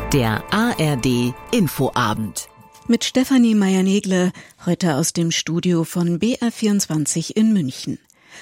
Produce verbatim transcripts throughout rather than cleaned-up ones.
Der A R D Infoabend. Mit Stefanie Meyer-Negle, heute aus dem Studio von B R vierundzwanzig in München.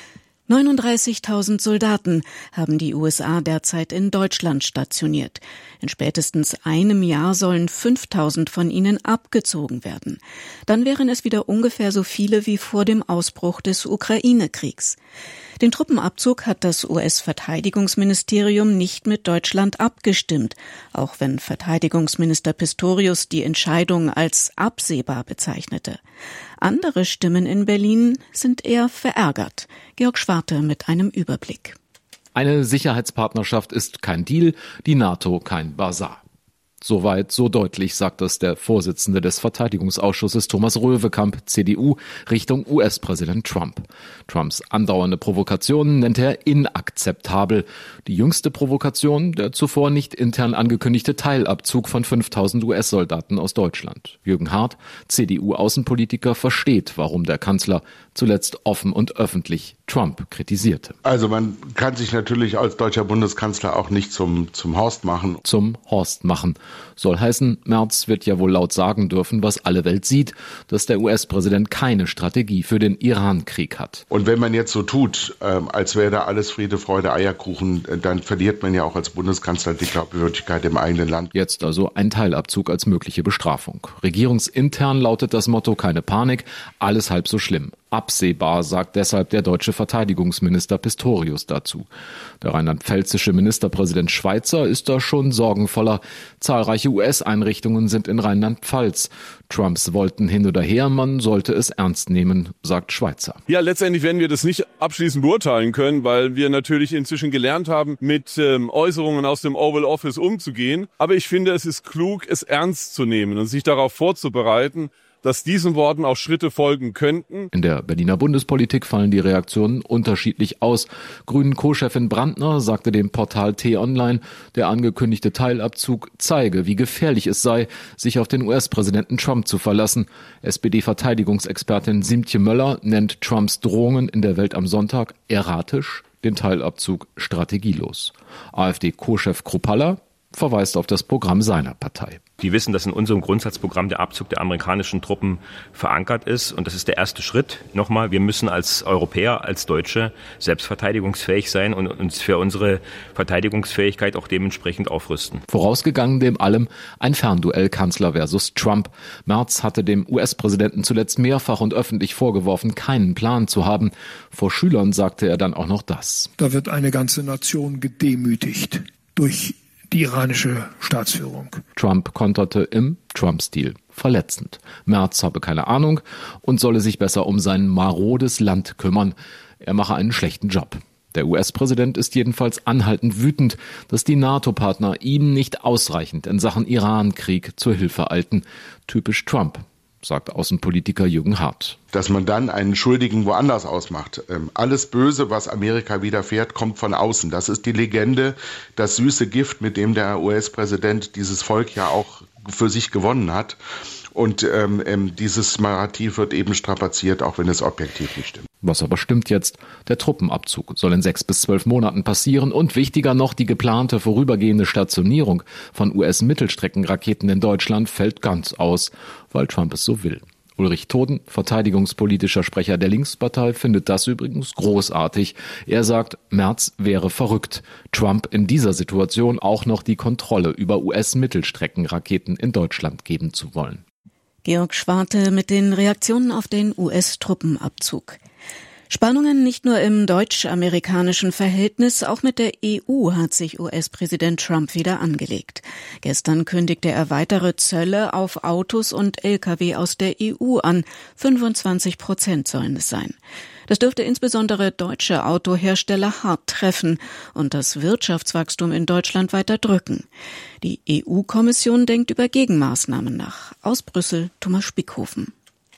neununddreißigtausend Soldaten haben die U S A derzeit in Deutschland stationiert. In spätestens einem Jahr sollen fünftausend von ihnen abgezogen werden. Dann wären es wieder ungefähr so viele wie vor dem Ausbruch des Ukraine-Kriegs. Den Truppenabzug hat das U S-Verteidigungsministerium nicht mit Deutschland abgestimmt, auch wenn Verteidigungsminister Pistorius die Entscheidung als absehbar bezeichnete. Andere Stimmen in Berlin sind eher verärgert. Georg Schwarte mit einem Überblick. Eine Sicherheitspartnerschaft ist kein Deal, die NATO kein Basar. Soweit, so deutlich, sagt das der Vorsitzende des Verteidigungsausschusses Thomas Röwekamp, C D U, Richtung U S-Präsident Trump. Trumps andauernde Provokationen nennt er inakzeptabel. Die jüngste Provokation, der zuvor nicht intern angekündigte Teilabzug von fünftausend U S-Soldaten aus Deutschland. Jürgen Hart, C D U-Außenpolitiker, versteht, warum der Kanzler zuletzt offen und öffentlich Trump kritisierte. Also man kann sich natürlich als deutscher Bundeskanzler auch nicht zum, zum Horst machen. Zum Horst machen. Soll heißen, Merz wird ja wohl laut sagen dürfen, was alle Welt sieht, dass der U S-Präsident keine Strategie für den Iran-Krieg hat. Und wenn man jetzt so tut, äh, als wäre da alles Friede, Freude, Eierkuchen, äh, dann verliert man ja auch als Bundeskanzler die Glaubwürdigkeit im eigenen Land. Jetzt also ein Teilabzug als mögliche Bestrafung. Regierungsintern lautet das Motto: keine Panik, alles halb so schlimm. Absehbar, sagt deshalb der deutsche Verteidigungsminister Pistorius dazu. Der rheinland-pfälzische Ministerpräsident Schweizer ist da schon sorgenvoller. Zahlreiche U S-Einrichtungen sind in Rheinland-Pfalz. Trumps wollten hin oder her, man sollte es ernst nehmen, sagt Schweizer. Ja, letztendlich werden wir das nicht abschließend beurteilen können, weil wir natürlich inzwischen gelernt haben, mit ähm, Äußerungen aus dem Oval Office umzugehen. Aber ich finde, es ist klug, es ernst zu nehmen und sich darauf vorzubereiten, dass diesen Worten auch Schritte folgen könnten. In der Berliner Bundespolitik fallen die Reaktionen unterschiedlich aus. Grünen-Co-Chefin Brandner sagte dem Portal T-Online, der angekündigte Teilabzug zeige, wie gefährlich es sei, sich auf den U S-Präsidenten Trump zu verlassen. S P D-Verteidigungsexpertin Siemtje Möller nennt Trumps Drohungen in der Welt am Sonntag erratisch, den Teilabzug strategielos. AfD-Co-Chef Kruppalla verweist auf das Programm seiner Partei. Die wissen, dass in unserem Grundsatzprogramm der Abzug der amerikanischen Truppen verankert ist. Und das ist der erste Schritt. Nochmal, wir müssen als Europäer, als Deutsche selbstverteidigungsfähig sein und uns für unsere Verteidigungsfähigkeit auch dementsprechend aufrüsten. Vorausgegangen dem allem ein Fernduell Kanzler versus Trump. Merz hatte dem U S-Präsidenten zuletzt mehrfach und öffentlich vorgeworfen, keinen Plan zu haben. Vor Schülern sagte er dann auch noch das. Da wird eine ganze Nation gedemütigt durch die iranische Staatsführung. Trump konterte im Trump-Stil verletzend. Merz habe keine Ahnung und solle sich besser um sein marodes Land kümmern. Er mache einen schlechten Job. Der U S-Präsident ist jedenfalls anhaltend wütend, dass die NATO-Partner ihm nicht ausreichend in Sachen Iran-Krieg zur Hilfe eilten. Typisch Trump, sagt Außenpolitiker Jürgen Hart. Dass man dann einen Schuldigen woanders ausmacht. Ähm, alles Böse, was Amerika widerfährt, kommt von außen. Das ist die Legende, das süße Gift, mit dem der U S-Präsident dieses Volk ja auch für sich gewonnen hat. Und ähm, ähm, dieses Narrativ wird eben strapaziert, auch wenn es objektiv nicht stimmt. Was aber stimmt jetzt? Der Truppenabzug soll in sechs bis zwölf Monaten passieren und wichtiger noch, die geplante vorübergehende Stationierung von U S-Mittelstreckenraketen in Deutschland fällt ganz aus, weil Trump es so will. Ulrich Toden, verteidigungspolitischer Sprecher der Linkspartei, findet das übrigens großartig. Er sagt, Merz wäre verrückt, Trump in dieser Situation auch noch die Kontrolle über U S-Mittelstreckenraketen in Deutschland geben zu wollen. Georg Schwarte mit den Reaktionen auf den U S-Truppenabzug. Spannungen nicht nur im deutsch-amerikanischen Verhältnis, auch mit der E U hat sich U S-Präsident Trump wieder angelegt. Gestern kündigte er weitere Zölle auf Autos und L K W aus der E U an. fünfundzwanzig Prozent sollen es sein. Das dürfte insbesondere deutsche Autohersteller hart treffen und das Wirtschaftswachstum in Deutschland weiter drücken. Die E U-Kommission denkt über Gegenmaßnahmen nach. Aus Brüssel, Thomas Spickhofen.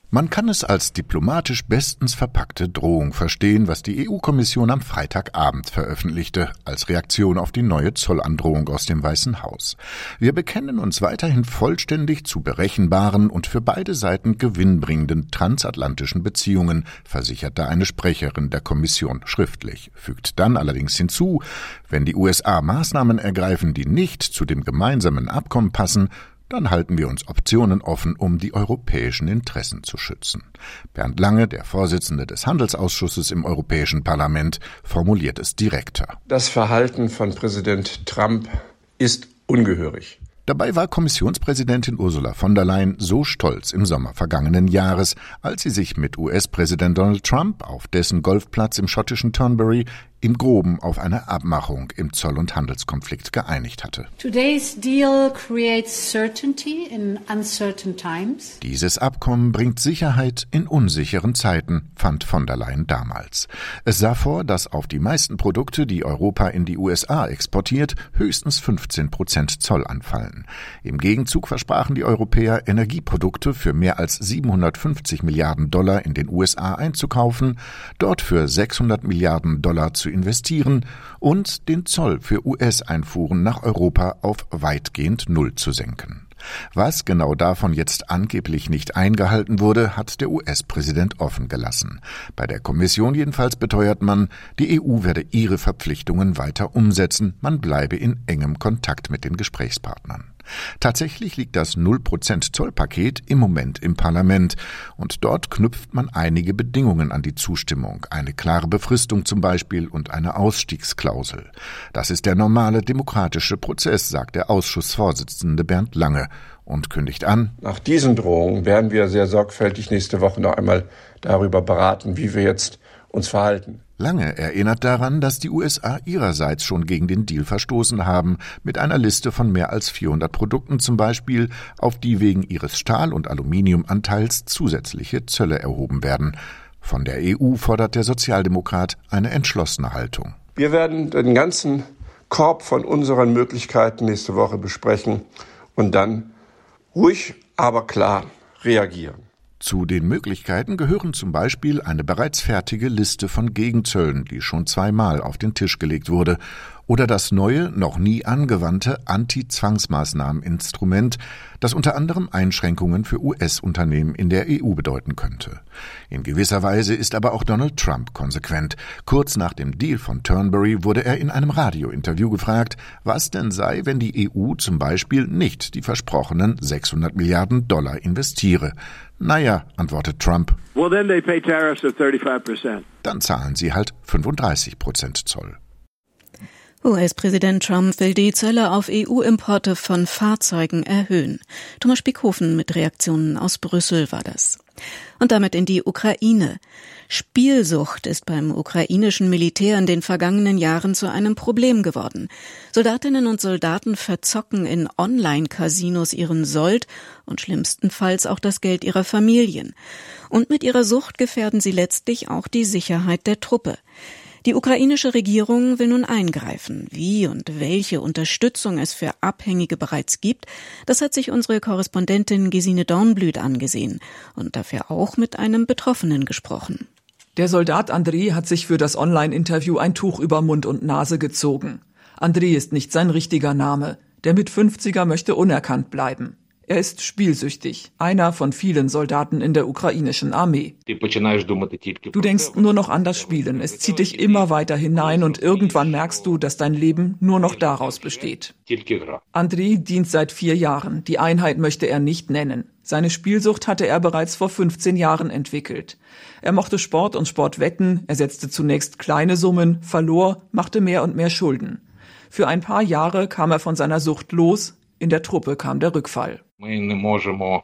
Man kann es als diplomatisch bestens verpackte Drohung verstehen, was die E U-Kommission am Freitagabend veröffentlichte, als Reaktion auf die neue Zollandrohung aus dem Weißen Haus. Wir bekennen uns weiterhin vollständig zu berechenbaren und für beide Seiten gewinnbringenden transatlantischen Beziehungen, versicherte eine Sprecherin der Kommission schriftlich, fügt dann allerdings hinzu, wenn die U S A Maßnahmen ergreifen, die nicht zu dem gemeinsamen Abkommen passen, dann halten wir uns Optionen offen, um die europäischen Interessen zu schützen. Bernd Lange, der Vorsitzende des Handelsausschusses im Europäischen Parlament, formuliert es direkter. Das Verhalten von Präsident Trump ist ungehörig. Dabei war Kommissionspräsidentin Ursula von der Leyen so stolz im Sommer vergangenen Jahres, als sie sich mit U S-Präsident Donald Trump auf dessen Golfplatz im schottischen Turnberry im Groben auf eine Abmachung im Zoll- und Handelskonflikt geeinigt hatte. Today's deal creates certainty in uncertain times. Dieses Abkommen bringt Sicherheit in unsicheren Zeiten, fand von der Leyen damals. Es sah vor, dass auf die meisten Produkte, die Europa in die U S A exportiert, höchstens fünfzehn Prozent Zoll anfallen. Im Gegenzug versprachen die Europäer, Energieprodukte für mehr als siebenhundertfünfzig Milliarden Dollar in den U S A einzukaufen, dort für sechshundert Milliarden Dollar zu investieren und den Zoll für U S-Einfuhren nach Europa auf weitgehend Null zu senken. Was genau davon jetzt angeblich nicht eingehalten wurde, hat der U S-Präsident offen gelassen. Bei der Kommission jedenfalls beteuert man, die E U werde ihre Verpflichtungen weiter umsetzen, man bleibe in engem Kontakt mit den Gesprächspartnern. Tatsächlich liegt das null Prozent Zollpaket im Moment im Parlament und dort knüpft man einige Bedingungen an die Zustimmung, eine klare Befristung zum Beispiel und eine Ausstiegsklausel. Das ist der normale demokratische Prozess, sagt der Ausschussvorsitzende Bernd Lange und kündigt an: Nach diesen Drohungen werden wir sehr sorgfältig nächste Woche noch einmal darüber beraten, wie wir jetzt uns verhalten. Lange erinnert daran, dass die U S A ihrerseits schon gegen den Deal verstoßen haben, mit einer Liste von mehr als vierhundert Produkten zum Beispiel, auf die wegen ihres Stahl- und Aluminiumanteils zusätzliche Zölle erhoben werden. Von der E U fordert der Sozialdemokrat eine entschlossene Haltung. Wir werden den ganzen Korb von unseren Möglichkeiten nächste Woche besprechen und dann ruhig, aber klar reagieren. Zu den Möglichkeiten gehören zum Beispiel eine bereits fertige Liste von Gegenzöllen, die schon zweimal auf den Tisch gelegt wurde, oder das neue, noch nie angewandte Anti-Zwangsmaßnahmen-Instrument, das unter anderem Einschränkungen für U S-Unternehmen in der E U bedeuten könnte. In gewisser Weise ist aber auch Donald Trump konsequent. Kurz nach dem Deal von Turnberry wurde er in einem Radiointerview gefragt, was denn sei, wenn die E U zum Beispiel nicht die versprochenen sechshundert Milliarden Dollar investiere. Naja, antwortet Trump, well, then they pay tariffs of thirty-five percent. Dann zahlen sie halt fünfunddreißig Prozent Zoll. U S-Präsident Trump will die Zölle auf E U-Importe von Fahrzeugen erhöhen. Thomas Spiekhofen mit Reaktionen aus Brüssel war das. Und damit in die Ukraine. Spielsucht ist beim ukrainischen Militär in den vergangenen Jahren zu einem Problem geworden. Soldatinnen und Soldaten verzocken in Online-Casinos ihren Sold und schlimmstenfalls auch das Geld ihrer Familien. Und mit ihrer Sucht gefährden sie letztlich auch die Sicherheit der Truppe. Die ukrainische Regierung will nun eingreifen. Wie und welche Unterstützung es für Abhängige bereits gibt, das hat sich unsere Korrespondentin Gesine Dornblüt angesehen und dafür auch mit einem Betroffenen gesprochen. Der Soldat Andrei hat sich für das Online-Interview ein Tuch über Mund und Nase gezogen. Andrei ist nicht sein richtiger Name. Der mit fünfziger möchte unerkannt bleiben. Er ist spielsüchtig, einer von vielen Soldaten in der ukrainischen Armee. Du denkst nur noch an das Spielen, es zieht dich immer weiter hinein und irgendwann merkst du, dass dein Leben nur noch daraus besteht. Andrei dient seit vier Jahren, die Einheit möchte er nicht nennen. Seine Spielsucht hatte er bereits vor fünfzehn Jahren entwickelt. Er mochte Sport und Sportwetten, er setzte zunächst kleine Summen, verlor, machte mehr und mehr Schulden. Für ein paar Jahre kam er von seiner Sucht los, in der Truppe kam der Rückfall. Wir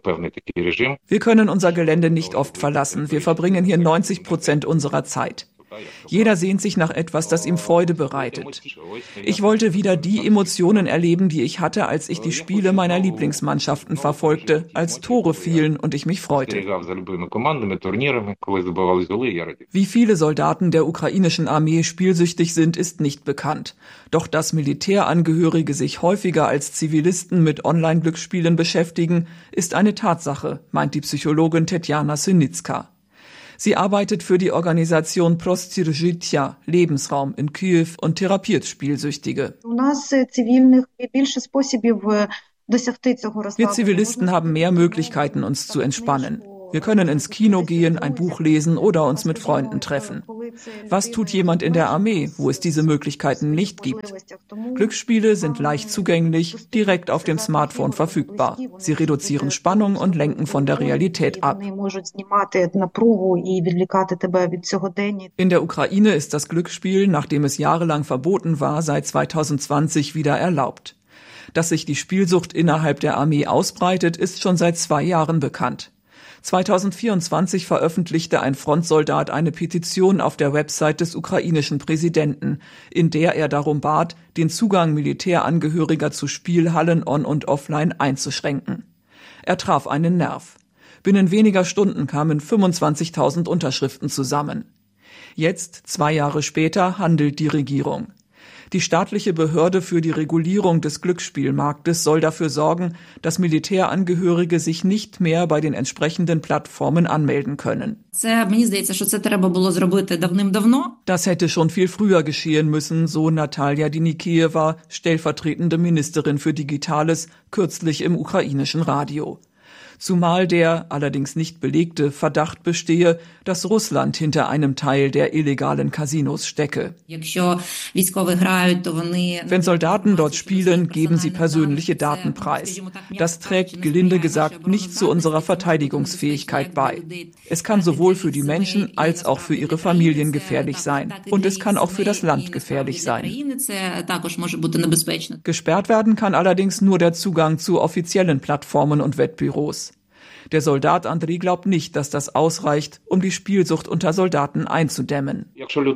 können unser Gelände nicht oft verlassen. Wir verbringen hier neunzig Prozent unserer Zeit. Jeder sehnt sich nach etwas, das ihm Freude bereitet. Ich wollte wieder die Emotionen erleben, die ich hatte, als ich die Spiele meiner Lieblingsmannschaften verfolgte, als Tore fielen und ich mich freute. Wie viele Soldaten der ukrainischen Armee spielsüchtig sind, ist nicht bekannt. Doch dass Militärangehörige sich häufiger als Zivilisten mit Online-Glücksspielen beschäftigen, ist eine Tatsache, meint die Psychologin Tetjana Synicka. Sie arbeitet für die Organisation Prostir Życia, Lebensraum in Kiew, und therapiert Spielsüchtige. Wir Zivilisten haben mehr Möglichkeiten, uns zu entspannen. Wir können ins Kino gehen, ein Buch lesen oder uns mit Freunden treffen. Was tut jemand in der Armee, wo es diese Möglichkeiten nicht gibt? Glücksspiele sind leicht zugänglich, direkt auf dem Smartphone verfügbar. Sie reduzieren Spannung und lenken von der Realität ab. In der Ukraine ist das Glücksspiel, nachdem es jahrelang verboten war, seit zweitausendzwanzig wieder erlaubt. Dass sich die Spielsucht innerhalb der Armee ausbreitet, ist schon seit zwei Jahren bekannt. zweitausendvierundzwanzig veröffentlichte ein Frontsoldat eine Petition auf der Website des ukrainischen Präsidenten, in der er darum bat, den Zugang Militärangehöriger zu Spielhallen on- und offline einzuschränken. Er traf einen Nerv. Binnen weniger Stunden kamen fünfundzwanzigtausend Unterschriften zusammen. Jetzt, zwei Jahre später, handelt die Regierung. Die staatliche Behörde für die Regulierung des Glücksspielmarktes soll dafür sorgen, dass Militärangehörige sich nicht mehr bei den entsprechenden Plattformen anmelden können. Das hätte schon viel früher geschehen müssen, so Natalia Dinikieva, stellvertretende Ministerin für Digitales, kürzlich im ukrainischen Radio. Zumal der, allerdings nicht belegte, Verdacht bestehe, dass Russland hinter einem Teil der illegalen Casinos stecke. Wenn Soldaten dort spielen, geben sie persönliche Daten preis. Das trägt, gelinde gesagt, nicht zu unserer Verteidigungsfähigkeit bei. Es kann sowohl für die Menschen als auch für ihre Familien gefährlich sein. Und es kann auch für das Land gefährlich sein. Gesperrt werden kann allerdings nur der Zugang zu offiziellen Plattformen und Wettbüros. Der Soldat Andriy glaubt nicht, dass das ausreicht, um die Spielsucht unter Soldaten einzudämmen.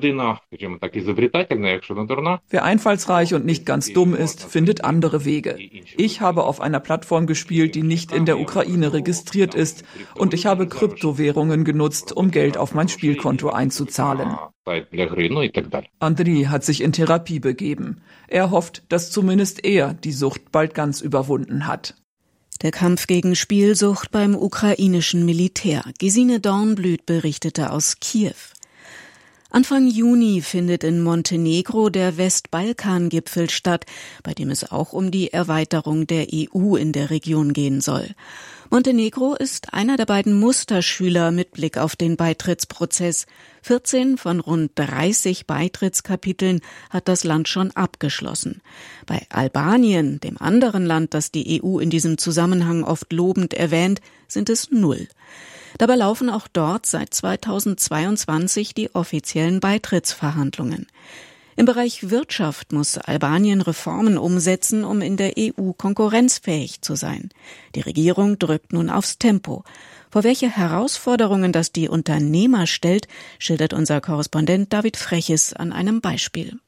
Wer einfallsreich und nicht ganz dumm ist, findet andere Wege. Ich habe auf einer Plattform gespielt, die nicht in der Ukraine registriert ist, und ich habe Kryptowährungen genutzt, um Geld auf mein Spielkonto einzuzahlen. Andriy hat sich in Therapie begeben. Er hofft, dass zumindest er die Sucht bald ganz überwunden hat. Der Kampf gegen Spielsucht beim ukrainischen Militär. Gesine Dornblüt berichtete aus Kiew. Anfang Juni findet in Montenegro der Westbalkan-Gipfel statt, bei dem es auch um die Erweiterung der E U in der Region gehen soll. Montenegro ist einer der beiden Musterschüler mit Blick auf den Beitrittsprozess. vierzehn von rund dreißig Beitrittskapiteln hat das Land schon abgeschlossen. Bei Albanien, dem anderen Land, das die E U in diesem Zusammenhang oft lobend erwähnt, sind es null. Dabei laufen auch dort seit zweitausendzweiundzwanzig die offiziellen Beitrittsverhandlungen. Im Bereich Wirtschaft muss Albanien Reformen umsetzen, um in der E U konkurrenzfähig zu sein. Die Regierung drückt nun aufs Tempo. Vor welche Herausforderungen das die Unternehmer stellt, schildert unser Korrespondent David Freches an einem Beispiel.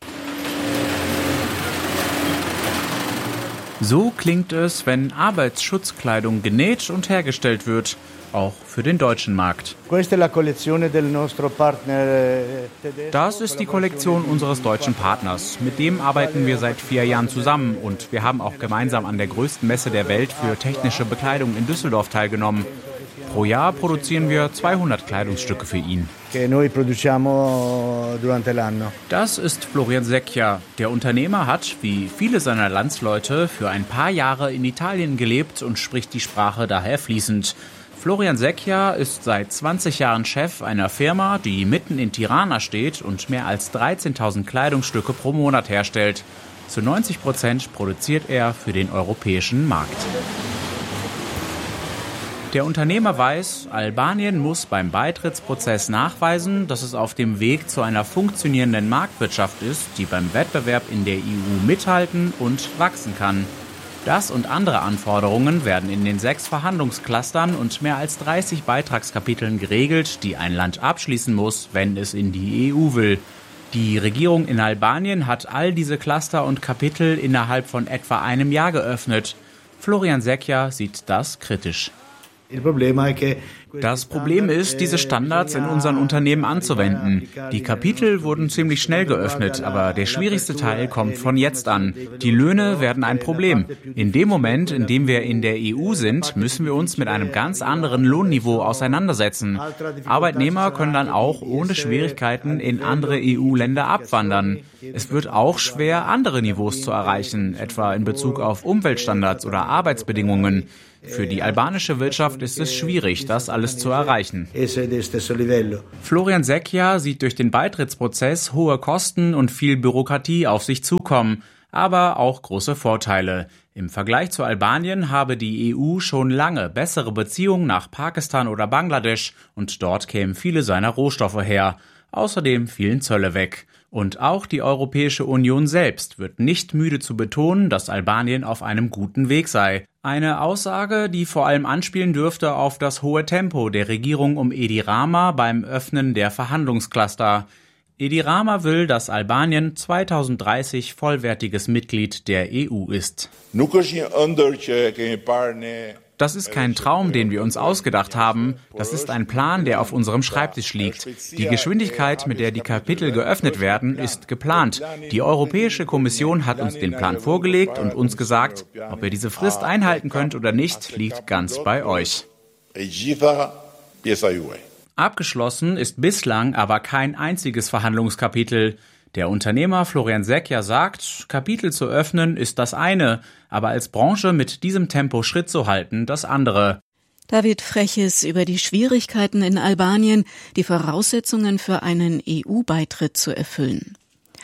So klingt es, wenn Arbeitsschutzkleidung genäht und hergestellt wird, auch für den deutschen Markt. Das ist die Kollektion unseres deutschen Partners. Mit dem arbeiten wir seit vier Jahren zusammen und wir haben auch gemeinsam an der größten Messe der Welt für technische Bekleidung in Düsseldorf teilgenommen. Pro Jahr produzieren wir zweihundert Kleidungsstücke für ihn. Das ist Florian Secchia. Der Unternehmer hat, wie viele seiner Landsleute, für ein paar Jahre in Italien gelebt und spricht die Sprache daher fließend. Florian Secchia ist seit zwanzig Jahren Chef einer Firma, die mitten in Tirana steht und mehr als dreizehntausend Kleidungsstücke pro Monat herstellt. Zu neunzig Prozent produziert er für den europäischen Markt. Der Unternehmer weiß, Albanien muss beim Beitrittsprozess nachweisen, dass es auf dem Weg zu einer funktionierenden Marktwirtschaft ist, die beim Wettbewerb in der E U mithalten und wachsen kann. Das und andere Anforderungen werden in den sechs Verhandlungsclustern und mehr als dreißig Beitragskapiteln geregelt, die ein Land abschließen muss, wenn es in die E U will. Die Regierung in Albanien hat all diese Cluster und Kapitel innerhalb von etwa einem Jahr geöffnet. Florian Secchia sieht das kritisch. Das Problem ist, diese Standards in unseren Unternehmen anzuwenden. Die Kapitel wurden ziemlich schnell geöffnet, aber der schwierigste Teil kommt von jetzt an. Die Löhne werden ein Problem. In dem Moment, in dem wir in der E U sind, müssen wir uns mit einem ganz anderen Lohnniveau auseinandersetzen. Arbeitnehmer können dann auch ohne Schwierigkeiten in andere E U-Länder abwandern. Es wird auch schwer, andere Niveaus zu erreichen, etwa in Bezug auf Umweltstandards oder Arbeitsbedingungen. Für die albanische Wirtschaft ist es schwierig, das alles zu erreichen. Florian Secchia sieht durch den Beitrittsprozess hohe Kosten und viel Bürokratie auf sich zukommen, aber auch große Vorteile. Im Vergleich zu Albanien habe die E U schon lange bessere Beziehungen nach Pakistan oder Bangladesch und dort kämen viele seiner Rohstoffe her. Außerdem fielen Zölle weg. Und auch die Europäische Union selbst wird nicht müde zu betonen, dass Albanien auf einem guten Weg sei. Eine Aussage, die vor allem anspielen dürfte auf das hohe Tempo der Regierung um Edi Rama beim Öffnen der Verhandlungscluster. Edi Rama will, dass Albanien zweitausenddreißig vollwertiges Mitglied der E U ist. Das ist kein Traum, den wir uns ausgedacht haben. Das ist ein Plan, der auf unserem Schreibtisch liegt. Die Geschwindigkeit, mit der die Kapitel geöffnet werden, ist geplant. Die Europäische Kommission hat uns den Plan vorgelegt und uns gesagt, ob ihr diese Frist einhalten könnt oder nicht, liegt ganz bei euch. Abgeschlossen ist bislang aber kein einziges Verhandlungskapitel. Der Unternehmer Florian Secchia sagt, Kapitel zu öffnen ist das eine, aber als Branche mit diesem Tempo Schritt zu halten, das andere. David Freches über die Schwierigkeiten in Albanien, die Voraussetzungen für einen E U-Beitritt zu erfüllen.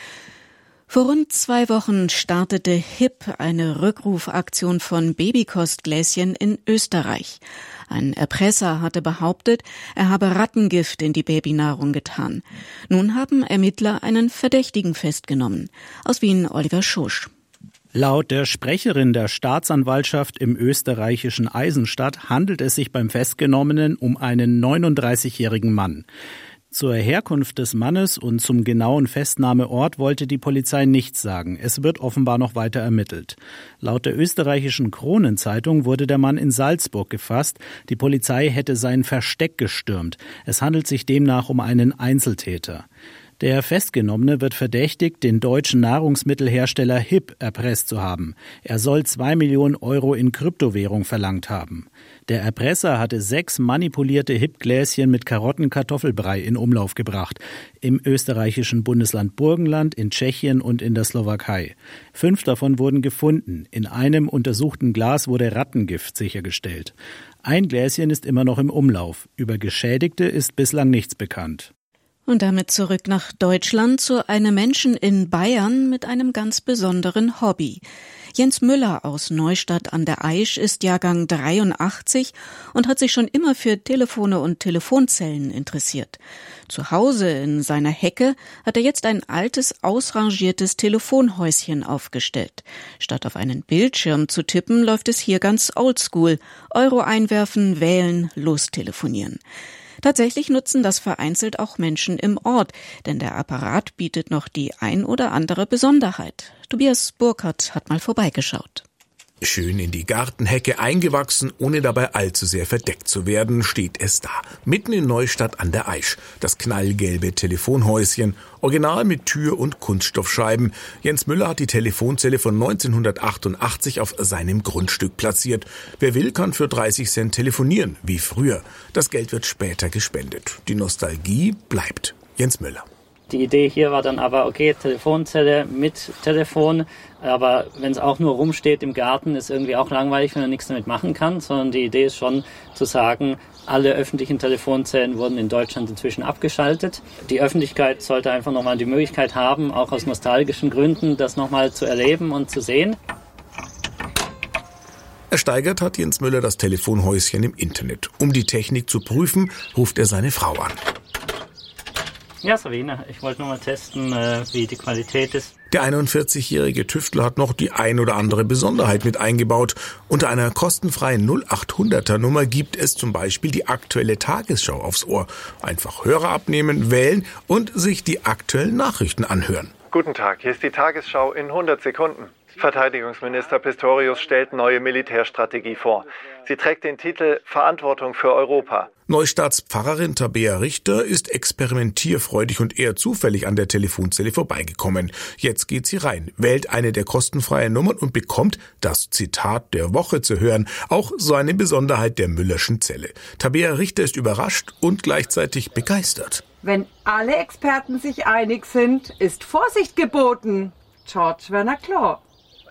Vor rund zwei Wochen startete H I P eine Rückrufaktion von Babykostgläschen in Österreich. Ein Erpresser hatte behauptet, er habe Rattengift in die Babynahrung getan. Nun haben Ermittler einen Verdächtigen festgenommen. Aus Wien Oliver Schosch. Laut der Sprecherin der Staatsanwaltschaft im österreichischen Eisenstadt handelt es sich beim Festgenommenen um einen neununddreißigjährigen Mann. Zur Herkunft des Mannes und zum genauen Festnahmeort wollte die Polizei nichts sagen. Es wird offenbar noch weiter ermittelt. Laut der österreichischen Kronenzeitung wurde der Mann in Salzburg gefasst. Die Polizei hätte sein Versteck gestürmt. Es handelt sich demnach um einen Einzeltäter. Der Festgenommene wird verdächtigt, den deutschen Nahrungsmittelhersteller H I P erpresst zu haben. Er soll zwei Millionen Euro in Kryptowährung verlangt haben. Der Erpresser hatte sechs manipulierte H I P-Gläschen mit Karottenkartoffelbrei in Umlauf gebracht. Im österreichischen Bundesland Burgenland, in Tschechien und in der Slowakei. Fünf davon wurden gefunden. In einem untersuchten Glas wurde Rattengift sichergestellt. Ein Gläschen ist immer noch im Umlauf. Über Geschädigte ist bislang nichts bekannt. Und damit zurück nach Deutschland zu einem Menschen in Bayern mit einem ganz besonderen Hobby. Jens Müller aus Neustadt an der Aisch ist Jahrgang dreiundachtzig und hat sich schon immer für Telefone und Telefonzellen interessiert. Zu Hause in seiner Hecke hat er jetzt ein altes, ausrangiertes Telefonhäuschen aufgestellt. Statt auf einen Bildschirm zu tippen, läuft es hier ganz oldschool. Euro einwerfen, wählen, lostelefonieren. Tatsächlich nutzen das vereinzelt auch Menschen im Ort, denn der Apparat bietet noch die ein oder andere Besonderheit. Tobias Burkhardt hat mal vorbeigeschaut. Schön in die Gartenhecke eingewachsen, ohne dabei allzu sehr verdeckt zu werden, steht es da. Mitten in Neustadt an der Aisch. Das knallgelbe Telefonhäuschen, original mit Tür und Kunststoffscheiben. Jens Müller hat die Telefonzelle von neunzehnhundertachtundachtzig auf seinem Grundstück platziert. Wer will, kann für dreißig Cent telefonieren, wie früher. Das Geld wird später gespendet. Die Nostalgie bleibt. Jens Müller. Die Idee hier war dann aber, okay, Telefonzelle mit Telefon, aber wenn es auch nur rumsteht im Garten, ist irgendwie auch langweilig, wenn man nichts damit machen kann, sondern die Idee ist schon zu sagen, alle öffentlichen Telefonzellen wurden in Deutschland inzwischen abgeschaltet. Die Öffentlichkeit sollte einfach nochmal die Möglichkeit haben, auch aus nostalgischen Gründen, das nochmal zu erleben und zu sehen. Ersteigert hat Jens Müller das Telefonhäuschen im Internet. Um die Technik zu prüfen, ruft er seine Frau an. Ja, Sabine, ich wollte nur mal testen, äh, wie die Qualität ist. Der einundvierzigjährige Tüftler hat noch die ein oder andere Besonderheit mit eingebaut. Unter einer kostenfreien null achthunderter Nummer gibt es zum Beispiel die aktuelle Tagesschau aufs Ohr. Einfach Hörer abnehmen, wählen und sich die aktuellen Nachrichten anhören. Guten Tag, hier ist die Tagesschau in hundert Sekunden. Verteidigungsminister Pistorius stellt neue Militärstrategie vor. Sie trägt den Titel Verantwortung für Europa. Neustarts Pfarrerin Tabea Richter ist experimentierfreudig und eher zufällig an der Telefonzelle vorbeigekommen. Jetzt geht sie rein, wählt eine der kostenfreien Nummern und bekommt das Zitat der Woche zu hören. Auch so eine Besonderheit der Müllerschen Zelle. Tabea Richter ist überrascht und gleichzeitig begeistert. Wenn alle Experten sich einig sind, ist Vorsicht geboten. George Werner Klaw.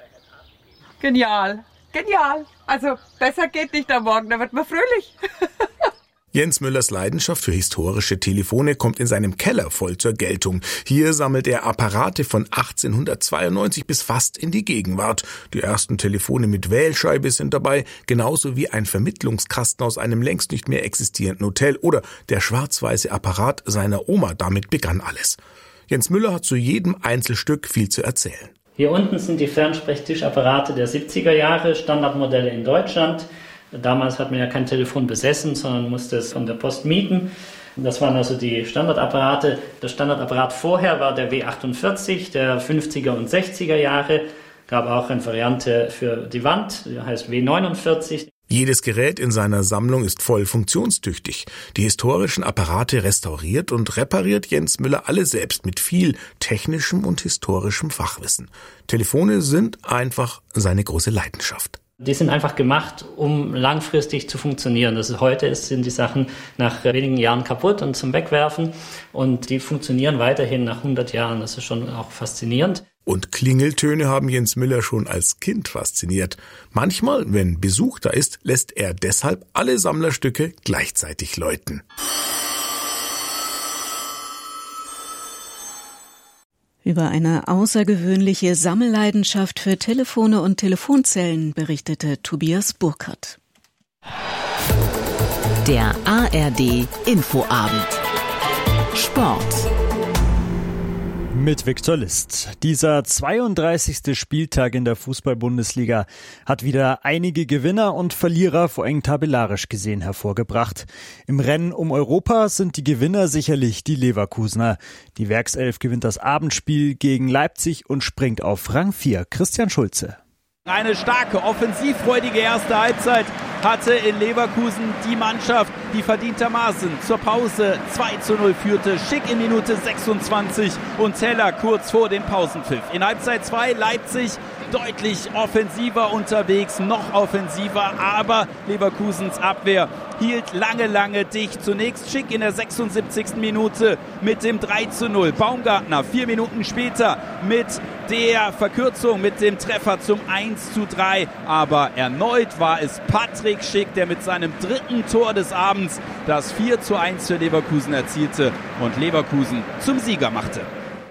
Genial, genial. Also besser geht nicht am Morgen, da wird man fröhlich. Jens Müllers Leidenschaft für historische Telefone kommt in seinem Keller voll zur Geltung. Hier sammelt er Apparate von achtzehnhundertzweiundneunzig bis fast in die Gegenwart. Die ersten Telefone mit Wählscheibe sind dabei, genauso wie ein Vermittlungskasten aus einem längst nicht mehr existierenden Hotel oder der schwarz-weiße Apparat seiner Oma. Damit begann alles. Jens Müller hat zu jedem Einzelstück viel zu erzählen. Hier unten sind die Fernsprechtischapparate der siebziger Jahre, Standardmodelle in Deutschland. Damals hat man ja kein Telefon besessen, sondern musste es von der Post mieten. Das waren also die Standardapparate. Der Standardapparat vorher war der W achtundvierzig, der fünfziger und sechziger Jahre. Gab auch eine Variante für die Wand, die heißt W neunundvierzig. Jedes Gerät in seiner Sammlung ist voll funktionstüchtig. Die historischen Apparate restauriert und repariert Jens Müller alle selbst mit viel technischem und historischem Fachwissen. Telefone sind einfach seine große Leidenschaft. Die sind einfach gemacht, um langfristig zu funktionieren. Das ist, heute sind die Sachen nach wenigen Jahren kaputt und zum Wegwerfen. Und die funktionieren weiterhin nach hundert Jahren. Das ist schon auch faszinierend. Und Klingeltöne haben Jens Müller schon als Kind fasziniert. Manchmal, wenn Besuch da ist, lässt er deshalb alle Sammlerstücke gleichzeitig läuten. Über eine außergewöhnliche Sammelleidenschaft für Telefone und Telefonzellen berichtete Tobias Burkhardt. Der A R D Infoabend. Sport. Mit Viktor List. Dieser zweiunddreißigste Spieltag in der Fußball-Bundesliga hat wieder einige Gewinner und Verlierer, vor allem tabellarisch gesehen, hervorgebracht. Im Rennen um Europa sind die Gewinner sicherlich die Leverkusener. Die Werkself gewinnt das Abendspiel gegen Leipzig und springt auf Rang vier. Christian Schulze. Eine starke, offensivfreudige erste Halbzeit hatte in Leverkusen die Mannschaft, die verdientermaßen zur Pause zwei zu null führte. Schick in Minute sechsundzwanzig und Teller kurz vor dem Pausenpfiff. In Halbzeit zwei Leipzig deutlich offensiver unterwegs, noch offensiver, aber Leverkusens Abwehr hielt lange, lange dicht. Zunächst Schick in der sechsundsiebzigsten Minute mit dem drei zu null. Baumgartner vier Minuten später mit der Verkürzung, mit dem Treffer zum eins zu drei. Aber erneut war es Patrick Schick, der mit seinem dritten Tor des Abends das vier zu eins für Leverkusen erzielte und Leverkusen zum Sieger machte.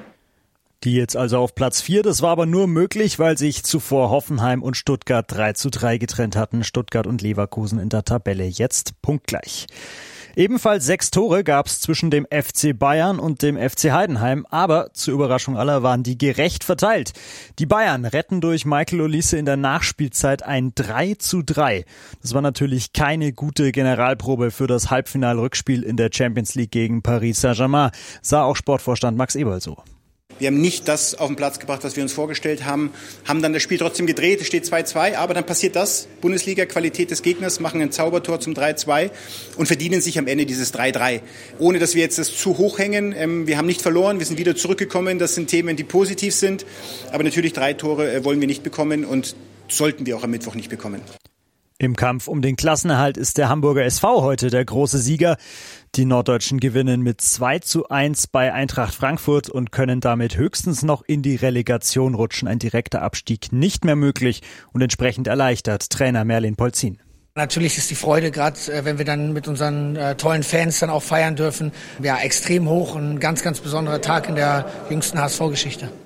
Die jetzt also auf Platz vier, das war aber nur möglich, weil sich zuvor Hoffenheim und Stuttgart drei zu drei getrennt hatten. Stuttgart und Leverkusen in der Tabelle jetzt punktgleich. Ebenfalls sechs Tore gab es zwischen dem F C Bayern und dem F C Heidenheim, aber zur Überraschung aller waren die gerecht verteilt. Die Bayern retten durch Michael Olise in der Nachspielzeit ein drei zu drei. Das war natürlich keine gute Generalprobe für das Halbfinal-Rückspiel in der Champions League gegen Paris Saint-Germain, sah auch Sportvorstand Max Eberl so. Wir haben nicht das auf den Platz gebracht, was wir uns vorgestellt haben, haben dann das Spiel trotzdem gedreht, es steht zwei zwei, aber dann passiert das, Bundesliga, Qualität des Gegners, machen ein Zaubertor zum drei zwei und verdienen sich am Ende dieses drei drei. Ohne, dass wir jetzt das zu hoch hängen, wir haben nicht verloren, wir sind wieder zurückgekommen, das sind Themen, die positiv sind, aber natürlich drei Tore wollen wir nicht bekommen und sollten wir auch am Mittwoch nicht bekommen. Im Kampf um den Klassenerhalt ist der Hamburger S V heute der große Sieger. Die Norddeutschen gewinnen mit zwei zu eins bei Eintracht Frankfurt und können damit höchstens noch in die Relegation rutschen. Ein direkter Abstieg nicht mehr möglich und entsprechend erleichtert Trainer Merlin Polzin. Natürlich ist die Freude, gerade wenn wir dann mit unseren äh, tollen Fans dann auch feiern dürfen, ja extrem hoch und ein ganz, ganz besonderer Tag in der jüngsten H S V-Geschichte.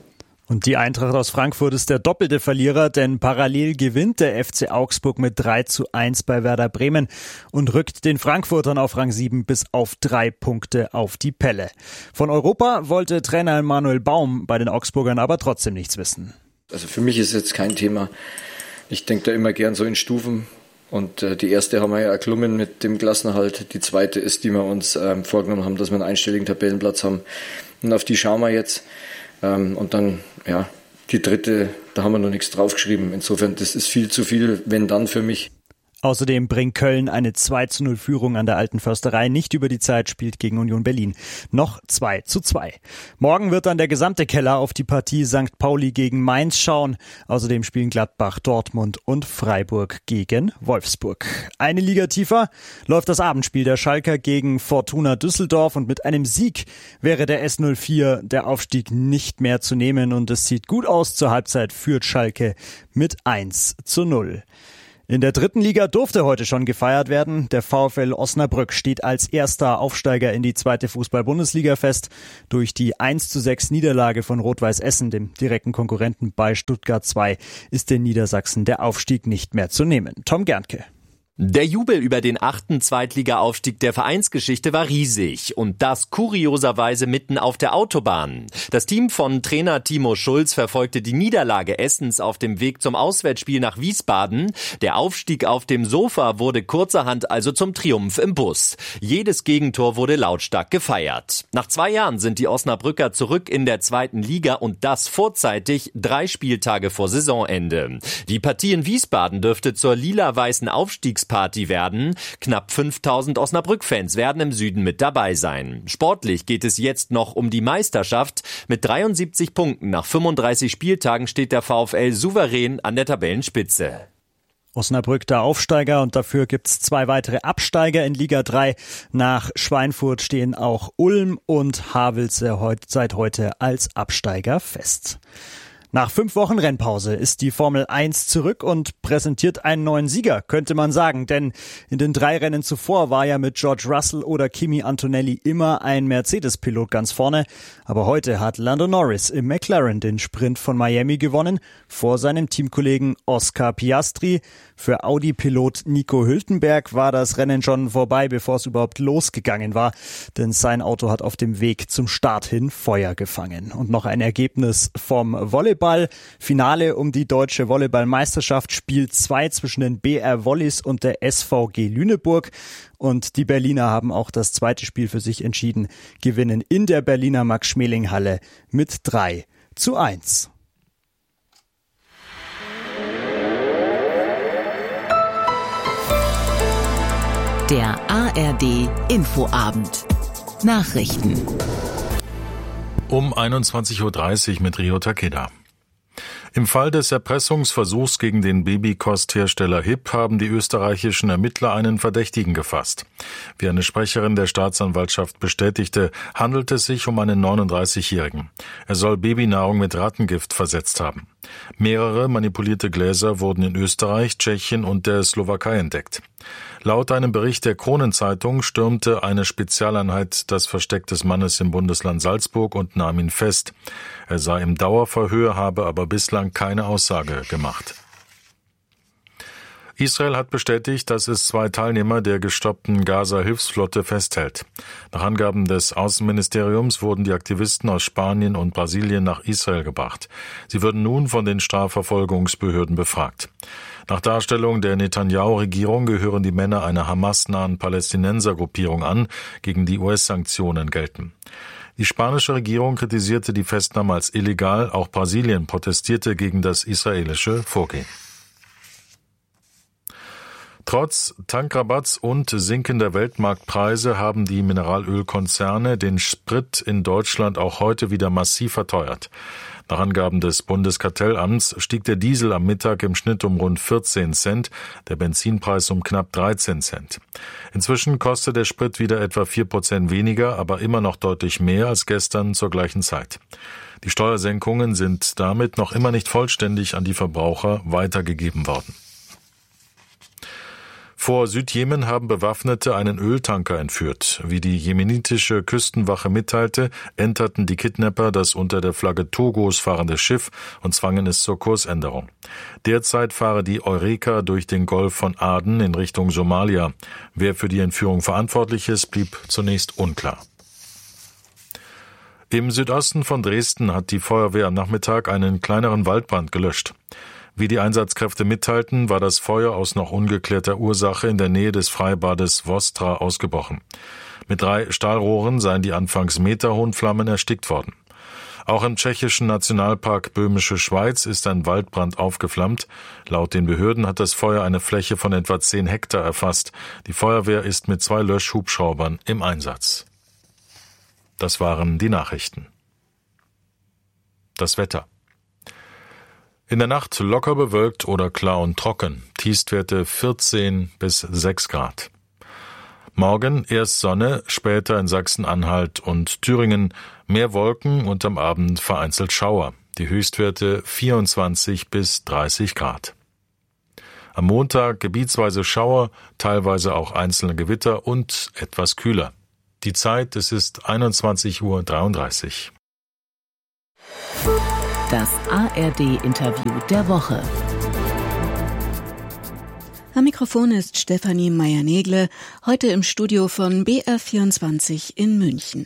Und die Eintracht aus Frankfurt ist der doppelte Verlierer, denn parallel gewinnt der F C Augsburg mit drei zu eins bei Werder Bremen und rückt den Frankfurtern auf Rang sieben bis auf drei Punkte auf die Pelle. Von Europa wollte Trainer Manuel Baum bei den Augsburgern aber trotzdem nichts wissen. Also für mich ist jetzt kein Thema. Ich denke da immer gern so in Stufen. Und äh, die erste haben wir ja erklommen mit dem Klassenerhalt. Die zweite ist, die wir uns ähm, vorgenommen haben, dass wir einen einstelligen Tabellenplatz haben. Und auf die schauen wir jetzt. Ähm, und dann, ja, die dritte, da haben wir noch nichts draufgeschrieben. Insofern, das ist viel zu viel, wenn dann für mich. Außerdem bringt Köln eine zwei zu null Führung an der Alten Försterei nicht über die Zeit, spielt gegen Union Berlin noch zwei zu zwei. Morgen wird dann der gesamte Keller auf die Partie Sankt Pauli gegen Mainz schauen. Außerdem spielen Gladbach, Dortmund und Freiburg gegen Wolfsburg. Eine Liga tiefer läuft das Abendspiel der Schalker gegen Fortuna Düsseldorf und mit einem Sieg wäre der S null vier der Aufstieg nicht mehr zu nehmen und es sieht gut aus. Zur Halbzeit führt Schalke mit eins zu null. In der dritten Liga durfte heute schon gefeiert werden. Der VfL Osnabrück steht als erster Aufsteiger in die zweite Fußball-Bundesliga fest. Durch die eins zu sechs Niederlage von Rot-Weiß Essen, dem direkten Konkurrenten bei Stuttgart zwei, ist den Niedersachsen der Aufstieg nicht mehr zu nehmen. Tom Gernke. Der Jubel über den achten Zweitliga-Aufstieg der Vereinsgeschichte war riesig und das kurioserweise mitten auf der Autobahn. Das Team von Trainer Timo Schulz verfolgte die Niederlage Essens auf dem Weg zum Auswärtsspiel nach Wiesbaden. Der Aufstieg auf dem Sofa wurde kurzerhand also zum Triumph im Bus. Jedes Gegentor wurde lautstark gefeiert. Nach zwei Jahren sind die Osnabrücker zurück in der zweiten Liga und das vorzeitig, drei Spieltage vor Saisonende. Die Partie in Wiesbaden dürfte zur lila-weißen Aufstiegs Party werden. Knapp fünftausend Osnabrück-Fans werden im Süden mit dabei sein. Sportlich geht es jetzt noch um die Meisterschaft. Mit dreiundsiebzig Punkten nach fünfunddreißig Spieltagen steht der VfL souverän an der Tabellenspitze. Osnabrück der Aufsteiger und dafür gibt's zwei weitere Absteiger in Liga drei. Nach Schweinfurt stehen auch Ulm und Havelse seit heute als Absteiger fest. Nach fünf Wochen Rennpause ist die Formel eins zurück und präsentiert einen neuen Sieger, könnte man sagen. Denn in den drei Rennen zuvor war ja mit George Russell oder Kimi Antonelli immer ein Mercedes-Pilot ganz vorne. Aber heute hat Lando Norris im McLaren den Sprint von Miami gewonnen, vor seinem Teamkollegen Oscar Piastri. Für Audi-Pilot Nico Hülkenberg war das Rennen schon vorbei, bevor es überhaupt losgegangen war. Denn sein Auto hat auf dem Weg zum Start hin Feuer gefangen. Und noch ein Ergebnis vom Volleyball. Finale um die deutsche Volleyballmeisterschaft, Spiel zwei zwischen den B R Volleys und der S V G Lüneburg. Und die Berliner haben auch das zweite Spiel für sich entschieden, gewinnen in der Berliner Max-Schmeling-Halle mit drei zu eins. Der A R D Infoabend. Nachrichten. Um einundzwanzig Uhr dreißig mit Rio Takeda. Im Fall des Erpressungsversuchs gegen den Babykosthersteller H I P haben die österreichischen Ermittler einen Verdächtigen gefasst. Wie eine Sprecherin der Staatsanwaltschaft bestätigte, handelt es sich um einen neununddreißigjährigen. Er soll Babynahrung mit Rattengift versetzt haben. Mehrere manipulierte Gläser wurden in Österreich, Tschechien und der Slowakei entdeckt. Laut einem Bericht der Kronenzeitung stürmte eine Spezialeinheit das Versteck des Mannes im Bundesland Salzburg und nahm ihn fest. Er sei im Dauerverhör, habe aber bislang keine Aussage gemacht. Israel hat bestätigt, dass es zwei Teilnehmer der gestoppten Gaza-Hilfsflotte festhält. Nach Angaben des Außenministeriums wurden die Aktivisten aus Spanien und Brasilien nach Israel gebracht. Sie würden nun von den Strafverfolgungsbehörden befragt. Nach Darstellung der Netanyahu-Regierung gehören die Männer einer Hamas-nahen Palästinensergruppierung an, gegen die U S-Sanktionen gelten. Die spanische Regierung kritisierte die Festnahme als illegal, auch Brasilien protestierte gegen das israelische Vorgehen. Trotz Tankrabatts und sinkender Weltmarktpreise haben die Mineralölkonzerne den Sprit in Deutschland auch heute wieder massiv verteuert. Nach Angaben des Bundeskartellamts stieg der Diesel am Mittag im Schnitt um rund vierzehn Cent, der Benzinpreis um knapp dreizehn Cent. Inzwischen kostet der Sprit wieder etwa vier Prozent weniger, aber immer noch deutlich mehr als gestern zur gleichen Zeit. Die Steuersenkungen sind damit noch immer nicht vollständig an die Verbraucher weitergegeben worden. Vor Südjemen haben Bewaffnete einen Öltanker entführt. Wie die jemenitische Küstenwache mitteilte, enterten die Kidnapper das unter der Flagge Togos fahrende Schiff und zwangen es zur Kursänderung. Derzeit fahre die Eureka durch den Golf von Aden in Richtung Somalia. Wer für die Entführung verantwortlich ist, blieb zunächst unklar. Im Südosten von Dresden hat die Feuerwehr am Nachmittag einen kleineren Waldbrand gelöscht. Wie die Einsatzkräfte mitteilten, war das Feuer aus noch ungeklärter Ursache in der Nähe des Freibades Vostra ausgebrochen. Mit drei Stahlrohren seien die anfangs meterhohen Flammen erstickt worden. Auch im tschechischen Nationalpark Böhmische Schweiz ist ein Waldbrand aufgeflammt. Laut den Behörden hat das Feuer eine Fläche von etwa zehn Hektar erfasst. Die Feuerwehr ist mit zwei Löschhubschraubern im Einsatz. Das waren die Nachrichten. Das Wetter. In der Nacht locker bewölkt oder klar und trocken. Tiefstwerte vierzehn bis sechs Grad. Morgen erst Sonne, später in Sachsen-Anhalt und Thüringen mehr Wolken und am Abend vereinzelt Schauer. Die Höchstwerte vierundzwanzig bis dreißig Grad. Am Montag gebietsweise Schauer, teilweise auch einzelne Gewitter und etwas kühler. Die Zeit, es ist einundzwanzig Uhr dreiunddreißig. Das A R D-Interview der Woche. Am Mikrofon ist Stefanie Meyer-Negle, heute im Studio von B R vierundzwanzig in München.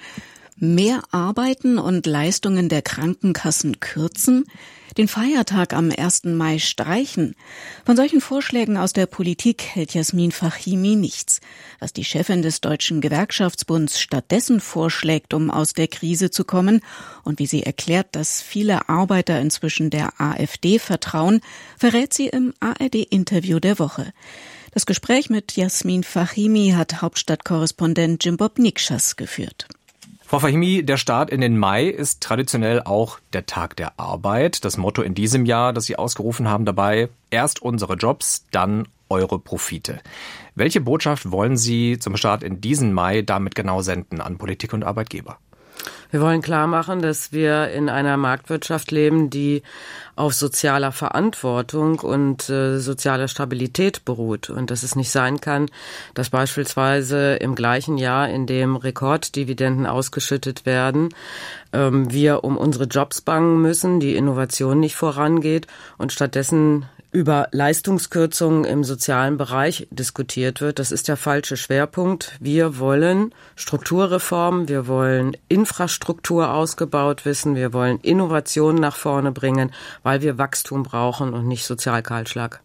Mehr Arbeiten und Leistungen der Krankenkassen kürzen, den Feiertag am ersten Mai streichen. Von solchen Vorschlägen aus der Politik hält Jasmin Fahimi nichts. Was die Chefin des Deutschen Gewerkschaftsbunds stattdessen vorschlägt, um aus der Krise zu kommen, und wie sie erklärt, dass viele Arbeiter inzwischen der AfD vertrauen, verrät sie im A R D-Interview der Woche. Das Gespräch mit Jasmin Fahimi hat Hauptstadtkorrespondent Jimbob Nikschas geführt. Frau Fahimi, der Start in den Mai ist traditionell auch der Tag der Arbeit. Das Motto in diesem Jahr, das Sie ausgerufen haben dabei, erst unsere Jobs, dann eure Profite. Welche Botschaft wollen Sie zum Start in diesen Mai damit genau senden an Politik und Arbeitgeber? Wir wollen klar machen, dass wir in einer Marktwirtschaft leben, die auf sozialer Verantwortung und äh, sozialer Stabilität beruht. Und dass es nicht sein kann, dass beispielsweise im gleichen Jahr, in dem Rekorddividenden ausgeschüttet werden, ähm, wir um unsere Jobs bangen müssen, die Innovation nicht vorangeht und stattdessen über Leistungskürzungen im sozialen Bereich diskutiert wird. Das ist der falsche Schwerpunkt. Wir wollen Strukturreformen, wir wollen Infrastruktur ausgebaut wissen, wir wollen Innovationen nach vorne bringen, weil wir Wachstum brauchen und nicht Sozialkahlschlag.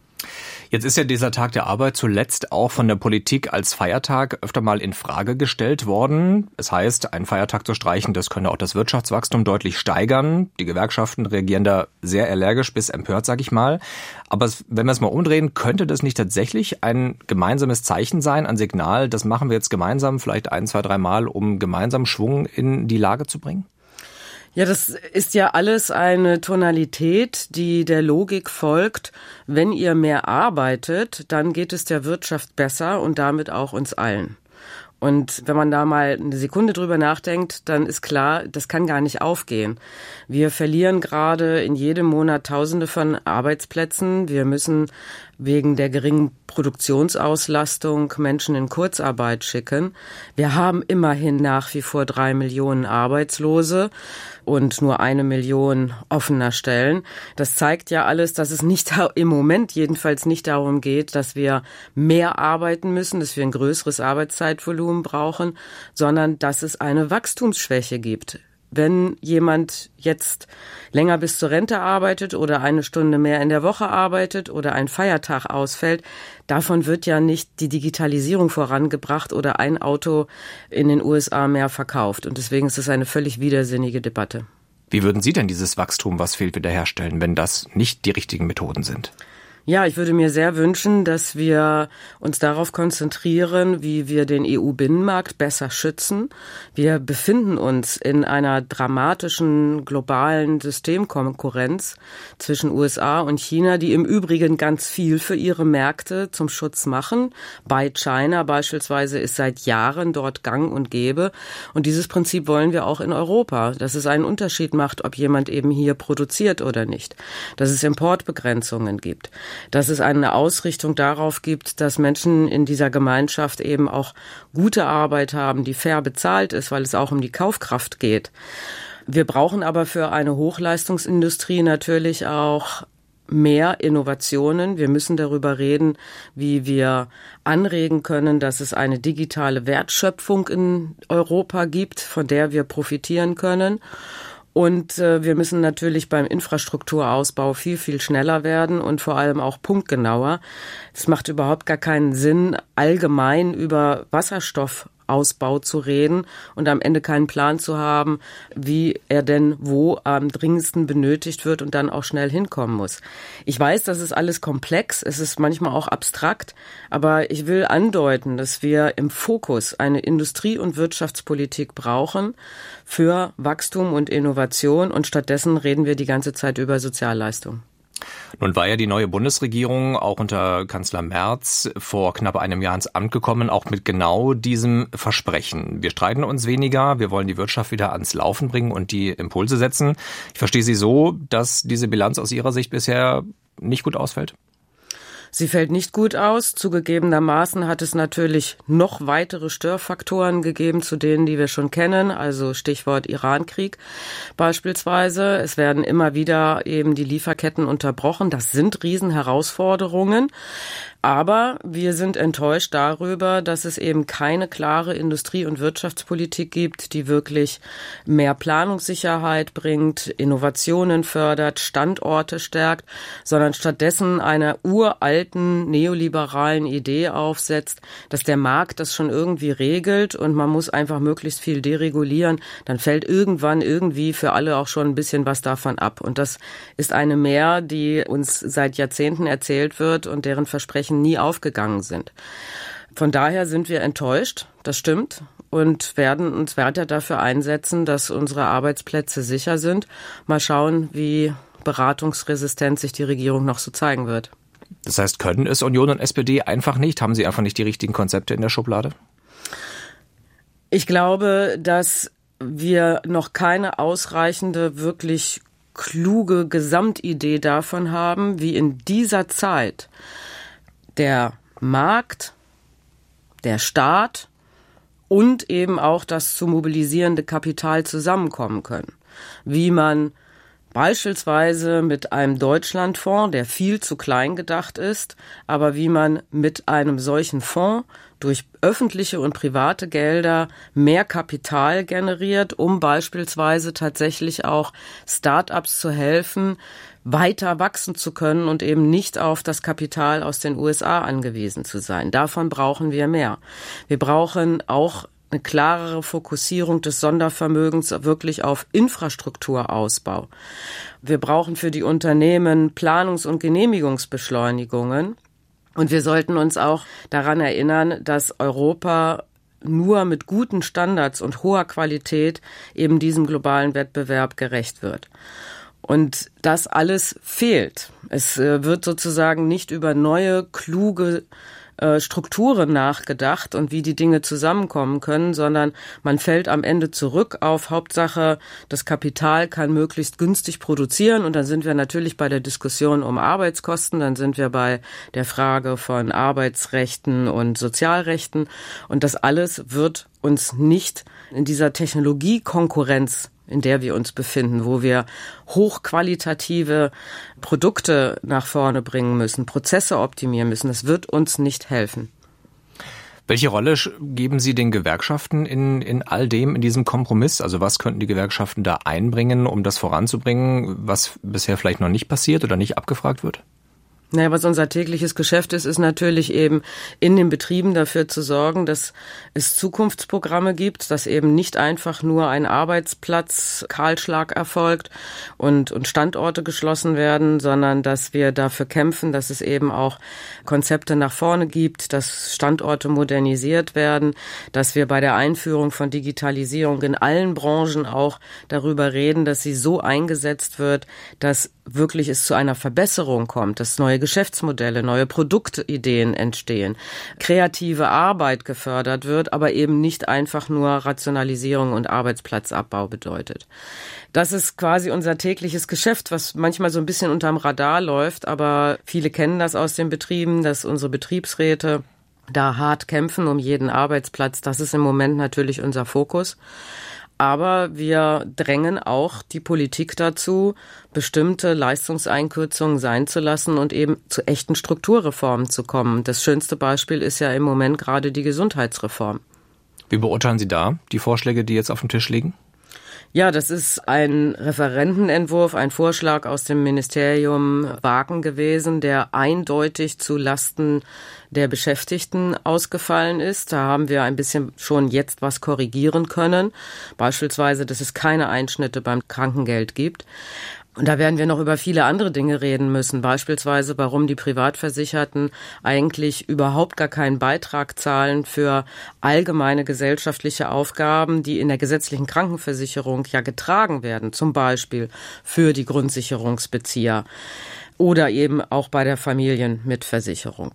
Jetzt ist ja dieser Tag der Arbeit zuletzt auch von der Politik als Feiertag öfter mal in Frage gestellt worden. Es heißt, einen Feiertag zu streichen, das könne auch das Wirtschaftswachstum deutlich steigern. Die Gewerkschaften reagieren da sehr allergisch bis empört, sag ich mal. Aber wenn wir es mal umdrehen, könnte das nicht tatsächlich ein gemeinsames Zeichen sein, ein Signal, das machen wir jetzt gemeinsam, vielleicht ein, zwei, drei Mal, um gemeinsam Schwung in die Lage zu bringen? Ja, das ist ja alles eine Tonalität, die der Logik folgt. Wenn ihr mehr arbeitet, dann geht es der Wirtschaft besser und damit auch uns allen. Und wenn man da mal eine Sekunde drüber nachdenkt, dann ist klar, das kann gar nicht aufgehen. Wir verlieren gerade in jedem Monat Tausende von Arbeitsplätzen. Wir müssen wegen der geringen Produktionsauslastung Menschen in Kurzarbeit schicken. Wir haben immerhin nach wie vor drei Millionen Arbeitslose und nur eine Million offener Stellen. Das zeigt ja alles, dass es nicht im Moment jedenfalls nicht darum geht, dass wir mehr arbeiten müssen, dass wir ein größeres Arbeitszeitvolumen brauchen, sondern dass es eine Wachstumsschwäche gibt. Wenn jemand jetzt länger bis zur Rente arbeitet oder eine Stunde mehr in der Woche arbeitet oder ein Feiertag ausfällt, davon wird ja nicht die Digitalisierung vorangebracht oder ein Auto in den U S A mehr verkauft. Und deswegen ist es eine völlig widersinnige Debatte. Wie würden Sie denn dieses Wachstum, was fehlt, wiederherstellen, wenn das nicht die richtigen Methoden sind? Ja, ich würde mir sehr wünschen, dass wir uns darauf konzentrieren, wie wir den E U-Binnenmarkt besser schützen. Wir befinden uns in einer dramatischen globalen Systemkonkurrenz zwischen U S A und China, die im Übrigen ganz viel für ihre Märkte zum Schutz machen. Buy China beispielsweise ist seit Jahren dort gang und gäbe. Und dieses Prinzip wollen wir auch in Europa, dass es einen Unterschied macht, ob jemand eben hier produziert oder nicht, dass es Importbegrenzungen gibt. dass es eine Ausrichtung darauf gibt, dass Menschen in dieser Gemeinschaft eben auch gute Arbeit haben, die fair bezahlt ist, weil es auch um die Kaufkraft geht. Wir brauchen aber für eine Hochleistungsindustrie natürlich auch mehr Innovationen. Wir müssen darüber reden, wie wir anregen können, dass es eine digitale Wertschöpfung in Europa gibt, von der wir profitieren können. Und äh, wir müssen natürlich beim Infrastrukturausbau viel, viel schneller werden und vor allem auch punktgenauer. Es macht überhaupt gar keinen Sinn, allgemein über Wasserstoffausbau zu reden und am Ende keinen Plan zu haben, wie er denn wo am dringendsten benötigt wird und dann auch schnell hinkommen muss. Ich weiß, das ist alles komplex, es ist manchmal auch abstrakt, aber ich will andeuten, dass wir im Fokus eine Industrie- und Wirtschaftspolitik brauchen für Wachstum und Innovation und stattdessen reden wir die ganze Zeit über Sozialleistungen. Nun war ja die neue Bundesregierung auch unter Kanzler Merz vor knapp einem Jahr ins Amt gekommen, auch mit genau diesem Versprechen. Wir streiten uns weniger, wir wollen die Wirtschaft wieder ans Laufen bringen und die Impulse setzen. Ich verstehe Sie so, dass diese Bilanz aus Ihrer Sicht bisher nicht gut ausfällt? Sie fällt nicht gut aus. Zugegebenermaßen hat es natürlich noch weitere Störfaktoren gegeben, zu denen, die wir schon kennen. Also Stichwort Irankrieg beispielsweise. Es werden immer wieder eben die Lieferketten unterbrochen. Das sind Riesenherausforderungen. Aber wir sind enttäuscht darüber, dass es eben keine klare Industrie- und Wirtschaftspolitik gibt, die wirklich mehr Planungssicherheit bringt, Innovationen fördert, Standorte stärkt, sondern stattdessen einer uralten neoliberalen Idee aufsetzt, dass der Markt das schon irgendwie regelt und man muss einfach möglichst viel deregulieren. Dann fällt irgendwann irgendwie für alle auch schon ein bisschen was davon ab. Und das ist eine Mehr, die uns seit Jahrzehnten erzählt wird und deren Versprechen nie aufgegangen sind. Von daher sind wir enttäuscht, das stimmt, und werden uns weiter dafür einsetzen, dass unsere Arbeitsplätze sicher sind. Mal schauen, wie beratungsresistent sich die Regierung noch so zeigen wird. Das heißt, können es Union und S P D einfach nicht? Haben sie einfach nicht die richtigen Konzepte in der Schublade? Ich glaube, dass wir noch keine ausreichende, wirklich kluge Gesamtidee davon haben, wie in dieser Zeit der Markt, der Staat und eben auch das zu mobilisierende Kapital zusammenkommen können. Wie man beispielsweise mit einem Deutschlandfonds, der viel zu klein gedacht ist, aber wie man mit einem solchen Fonds durch öffentliche und private Gelder mehr Kapital generiert, um beispielsweise tatsächlich auch Start-ups zu helfen, weiter wachsen zu können und eben nicht auf das Kapital aus den U S A angewiesen zu sein. Davon brauchen wir mehr. Wir brauchen auch eine klarere Fokussierung des Sondervermögens wirklich auf Infrastrukturausbau. Wir brauchen für die Unternehmen Planungs- und Genehmigungsbeschleunigungen. Und wir sollten uns auch daran erinnern, dass Europa nur mit guten Standards und hoher Qualität eben diesem globalen Wettbewerb gerecht wird. Und das alles fehlt. Es wird sozusagen nicht über neue, kluge Strukturen nachgedacht und wie die Dinge zusammenkommen können, sondern man fällt am Ende zurück auf Hauptsache, das Kapital kann möglichst günstig produzieren und dann sind wir natürlich bei der Diskussion um Arbeitskosten, dann sind wir bei der Frage von Arbeitsrechten und Sozialrechten und das alles wird uns nicht in dieser Technologiekonkurrenz, in der wir uns befinden, wo wir hochqualitative Produkte nach vorne bringen müssen, Prozesse optimieren müssen. Das wird uns nicht helfen. Welche Rolle geben Sie den Gewerkschaften in, in all dem, in diesem Kompromiss? Also was könnten die Gewerkschaften da einbringen, um das voranzubringen, was bisher vielleicht noch nicht passiert oder nicht abgefragt wird? Naja, was unser tägliches Geschäft ist, ist natürlich eben in den Betrieben dafür zu sorgen, dass es Zukunftsprogramme gibt, dass eben nicht einfach nur ein Arbeitsplatz Kahlschlag erfolgt und, und Standorte geschlossen werden, sondern dass wir dafür kämpfen, dass es eben auch Konzepte nach vorne gibt, dass Standorte modernisiert werden, dass wir bei der Einführung von Digitalisierung in allen Branchen auch darüber reden, dass sie so eingesetzt wird, dass wirklich es zu einer Verbesserung kommt, dass neue Geschäftsmodelle, neue Produktideen entstehen, kreative Arbeit gefördert wird, aber eben nicht einfach nur Rationalisierung und Arbeitsplatzabbau bedeutet. Das ist quasi unser tägliches Geschäft, was manchmal so ein bisschen unterm Radar läuft, aber viele kennen das aus den Betrieben, dass unsere Betriebsräte da hart kämpfen um jeden Arbeitsplatz. Das ist im Moment natürlich unser Fokus. Aber wir drängen auch die Politik dazu, bestimmte Leistungseinkürzungen sein zu lassen und eben zu echten Strukturreformen zu kommen. Das schönste Beispiel ist ja im Moment gerade die Gesundheitsreform. Wie beurteilen Sie da die Vorschläge, die jetzt auf dem Tisch liegen? Ja, das ist ein Referentenentwurf, ein Vorschlag aus dem Ministerium Wagen gewesen, der eindeutig zu Lasten der Beschäftigten ausgefallen ist. Da haben wir ein bisschen schon jetzt was korrigieren können. Beispielsweise, dass es keine Einschnitte beim Krankengeld gibt. Und da werden wir noch über viele andere Dinge reden müssen, beispielsweise warum die Privatversicherten eigentlich überhaupt gar keinen Beitrag zahlen für allgemeine gesellschaftliche Aufgaben, die in der gesetzlichen Krankenversicherung ja getragen werden, zum Beispiel für die Grundsicherungsbezieher oder eben auch bei der Familienmitversicherung.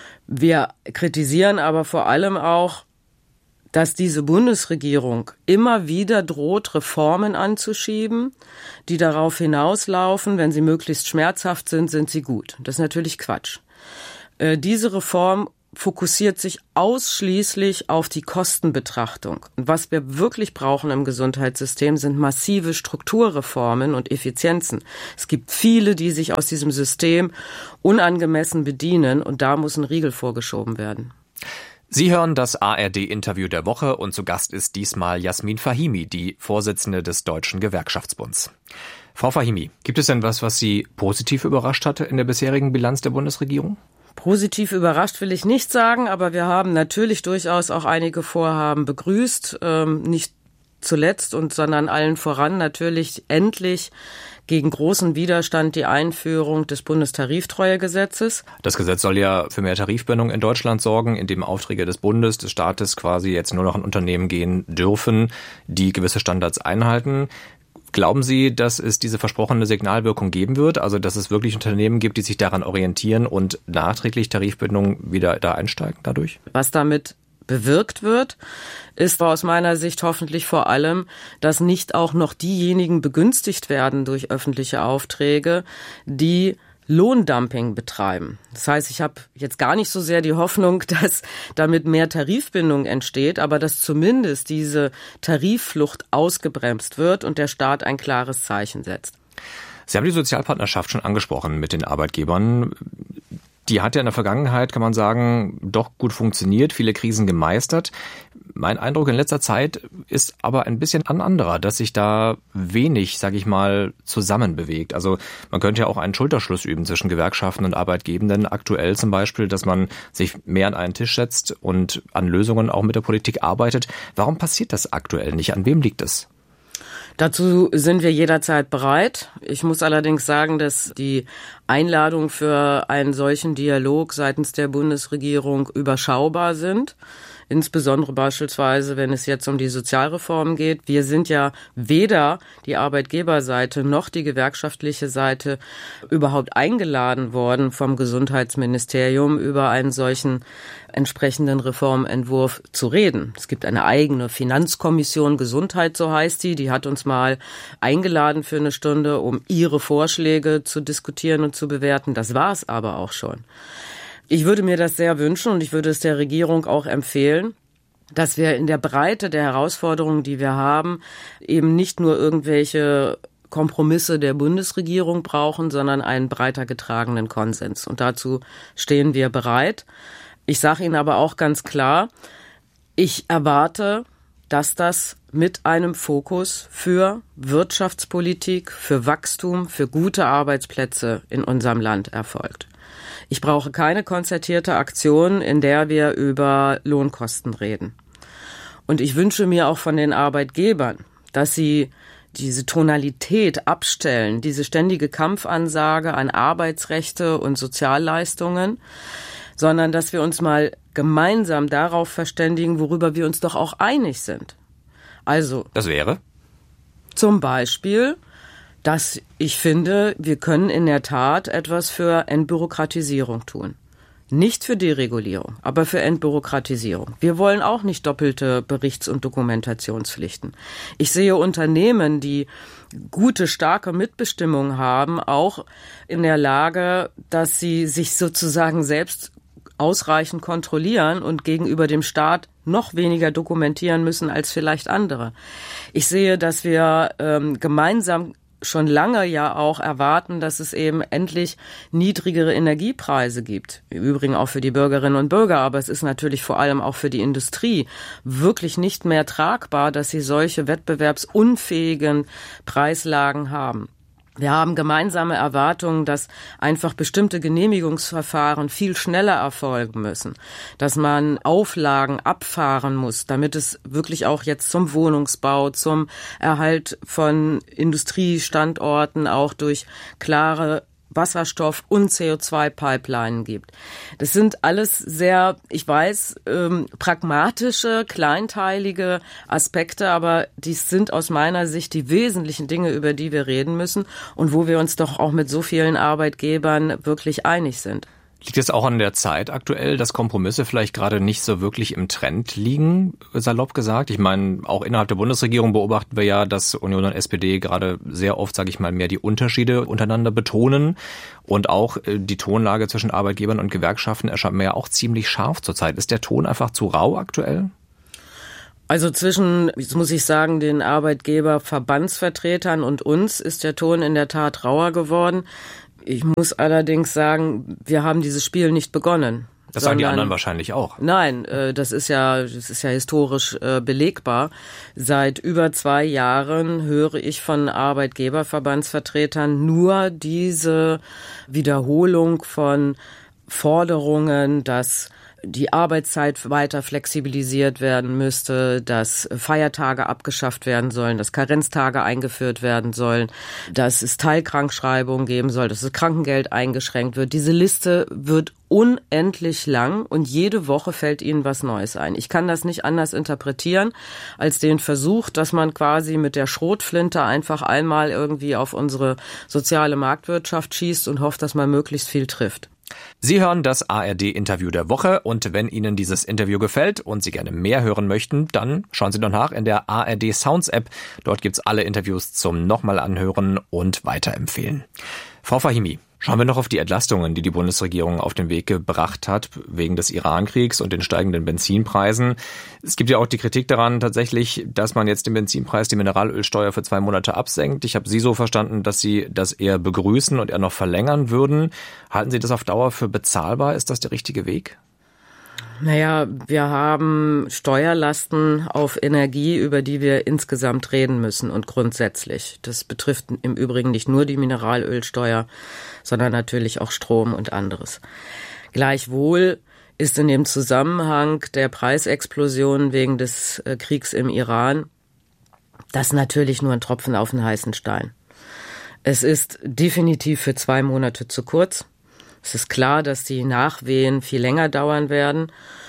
Wir kritisieren aber vor allem auch, dass diese Bundesregierung immer wieder droht, Reformen anzuschieben, die darauf hinauslaufen, wenn sie möglichst schmerzhaft sind, sind sie gut. Das ist natürlich Quatsch. Äh, diese Reform fokussiert sich ausschließlich auf die Kostenbetrachtung. Und was wir wirklich brauchen im Gesundheitssystem, sind massive Strukturreformen und Effizienzen. Es gibt viele, die sich aus diesem System unangemessen bedienen, und da muss ein Riegel vorgeschoben werden. Sie hören das A R D-Interview der Woche und zu Gast ist diesmal Jasmin Fahimi, die Vorsitzende des Deutschen Gewerkschaftsbunds. Frau Fahimi, gibt es denn was, was Sie positiv überrascht hatte in der bisherigen Bilanz der Bundesregierung? Positiv überrascht will ich nicht sagen, aber wir haben natürlich durchaus auch einige Vorhaben begrüßt, ähm, nicht zuletzt und sondern allen voran natürlich endlich gegen großen Widerstand die Einführung des Bundestariftreuegesetzes. Das Gesetz soll ja für mehr Tarifbindung in Deutschland sorgen, indem Aufträge des Bundes, des Staates quasi jetzt nur noch an Unternehmen gehen dürfen, die gewisse Standards einhalten. Glauben Sie, dass es diese versprochene Signalwirkung geben wird, also dass es wirklich Unternehmen gibt, die sich daran orientieren und nachträglich Tarifbindung wieder da einsteigen dadurch? Was damit bewirkt wird, ist aus meiner Sicht hoffentlich vor allem, dass nicht auch noch diejenigen begünstigt werden durch öffentliche Aufträge, die Lohndumping betreiben. Das heißt, ich habe jetzt gar nicht so sehr die Hoffnung, dass damit mehr Tarifbindung entsteht, aber dass zumindest diese Tarifflucht ausgebremst wird und der Staat ein klares Zeichen setzt. Sie haben die Sozialpartnerschaft schon angesprochen mit den Arbeitgebern. Die hat ja in der Vergangenheit, kann man sagen, doch gut funktioniert, viele Krisen gemeistert. Mein Eindruck in letzter Zeit ist aber ein bisschen ein anderer, dass sich da wenig, sage ich mal, zusammenbewegt. Also man könnte ja auch einen Schulterschluss üben zwischen Gewerkschaften und Arbeitgebenden. Aktuell zum Beispiel, dass man sich mehr an einen Tisch setzt und an Lösungen auch mit der Politik arbeitet. Warum passiert das aktuell nicht? An wem liegt es? Dazu sind wir jederzeit bereit. Ich muss allerdings sagen, dass die Einladungen für einen solchen Dialog seitens der Bundesregierung überschaubar sind. Insbesondere beispielsweise, wenn es jetzt um die Sozialreform geht. Wir sind ja weder die Arbeitgeberseite noch die gewerkschaftliche Seite überhaupt eingeladen worden vom Gesundheitsministerium, über einen solchen entsprechenden Reformentwurf zu reden. Es gibt eine eigene Finanzkommission Gesundheit, so heißt die. Die hat uns mal eingeladen für eine Stunde, um ihre Vorschläge zu diskutieren und zu bewerten. Das war es aber auch schon. Ich würde mir das sehr wünschen und ich würde es der Regierung auch empfehlen, dass wir in der Breite der Herausforderungen, die wir haben, eben nicht nur irgendwelche Kompromisse der Bundesregierung brauchen, sondern einen breiter getragenen Konsens. Und dazu stehen wir bereit. Ich sage Ihnen aber auch ganz klar, ich erwarte, dass das mit einem Fokus für Wirtschaftspolitik, für Wachstum, für gute Arbeitsplätze in unserem Land erfolgt. Ich brauche keine konzertierte Aktion, in der wir über Lohnkosten reden. Und ich wünsche mir auch von den Arbeitgebern, dass sie diese Tonalität abstellen, diese ständige Kampfansage an Arbeitsrechte und Sozialleistungen, sondern dass wir uns mal gemeinsam darauf verständigen, worüber wir uns doch auch einig sind. Also, das wäre? Zum Beispiel, dass ich finde, wir können in der Tat etwas für Entbürokratisierung tun. Nicht für Deregulierung, aber für Entbürokratisierung. Wir wollen auch nicht doppelte Berichts- und Dokumentationspflichten. Ich sehe Unternehmen, die gute, starke Mitbestimmung haben, auch in der Lage, dass sie sich sozusagen selbst ausreichend kontrollieren und gegenüber dem Staat noch weniger dokumentieren müssen als vielleicht andere. Ich sehe, dass wir ähm, gemeinsam schon lange ja auch erwarten, dass es eben endlich niedrigere Energiepreise gibt. Im Übrigen auch für die Bürgerinnen und Bürger, aber es ist natürlich vor allem auch für die Industrie wirklich nicht mehr tragbar, dass sie solche wettbewerbsunfähigen Preislagen haben. Wir haben gemeinsame Erwartungen, dass einfach bestimmte Genehmigungsverfahren viel schneller erfolgen müssen, dass man Auflagen abfahren muss, damit es wirklich auch jetzt zum Wohnungsbau, zum Erhalt von Industriestandorten auch durch klare Wasserstoff- und C O zwei Pipelinen gibt. Das sind alles sehr, ich weiß, ähm, pragmatische, kleinteilige Aspekte, aber dies sind aus meiner Sicht die wesentlichen Dinge, über die wir reden müssen und wo wir uns doch auch mit so vielen Arbeitgebern wirklich einig sind. Liegt es auch an der Zeit aktuell, dass Kompromisse vielleicht gerade nicht so wirklich im Trend liegen, salopp gesagt? Ich meine, auch innerhalb der Bundesregierung beobachten wir ja, dass Union und S P D gerade sehr oft, sage ich mal, mehr die Unterschiede untereinander betonen. Und auch die Tonlage zwischen Arbeitgebern und Gewerkschaften erscheint mir ja auch ziemlich scharf zurzeit. Ist der Ton einfach zu rau aktuell? Also zwischen, jetzt muss ich sagen, den Arbeitgeberverbandsvertretern und uns ist der Ton in der Tat rauer geworden. Ich muss allerdings sagen, wir haben dieses Spiel nicht begonnen. Das sagen die anderen wahrscheinlich auch. Nein, das ist ja, das ist ja historisch belegbar. Seit über zwei Jahren höre ich von Arbeitgeberverbandsvertretern nur diese Wiederholung von Forderungen, dass die Arbeitszeit weiter flexibilisiert werden müsste, dass Feiertage abgeschafft werden sollen, dass Karenztage eingeführt werden sollen, dass es Teilkrankschreibungen geben soll, dass das Krankengeld eingeschränkt wird. Diese Liste wird unendlich lang und jede Woche fällt ihnen was Neues ein. Ich kann das nicht anders interpretieren als den Versuch, dass man quasi mit der Schrotflinte einfach einmal irgendwie auf unsere soziale Marktwirtschaft schießt und hofft, dass man möglichst viel trifft. Sie hören das A R D-Interview der Woche und wenn Ihnen dieses Interview gefällt und Sie gerne mehr hören möchten, dann schauen Sie doch nach in der A R D Sounds App. Dort gibt's alle Interviews zum nochmal anhören und weiterempfehlen. Frau Fahimi, schauen wir noch auf die Entlastungen, die die Bundesregierung auf den Weg gebracht hat, wegen des Iran-Kriegs und den steigenden Benzinpreisen. Es gibt ja auch die Kritik daran tatsächlich, dass man jetzt den Benzinpreis, die Mineralölsteuer für zwei Monate absenkt. Ich habe Sie so verstanden, dass Sie das eher begrüßen und eher noch verlängern würden. Halten Sie das auf Dauer für bezahlbar? Ist das der richtige Weg? Naja, wir haben Steuerlasten auf Energie, über die wir insgesamt reden müssen und grundsätzlich. Das betrifft im Übrigen nicht nur die Mineralölsteuer, sondern natürlich auch Strom und anderes. Gleichwohl ist in dem Zusammenhang der Preisexplosion wegen des Kriegs im Iran das natürlich nur ein Tropfen auf den heißen Stein. Es ist definitiv für zwei Monate zu kurz. Es ist klar, dass die Nachwehen viel länger dauern werden.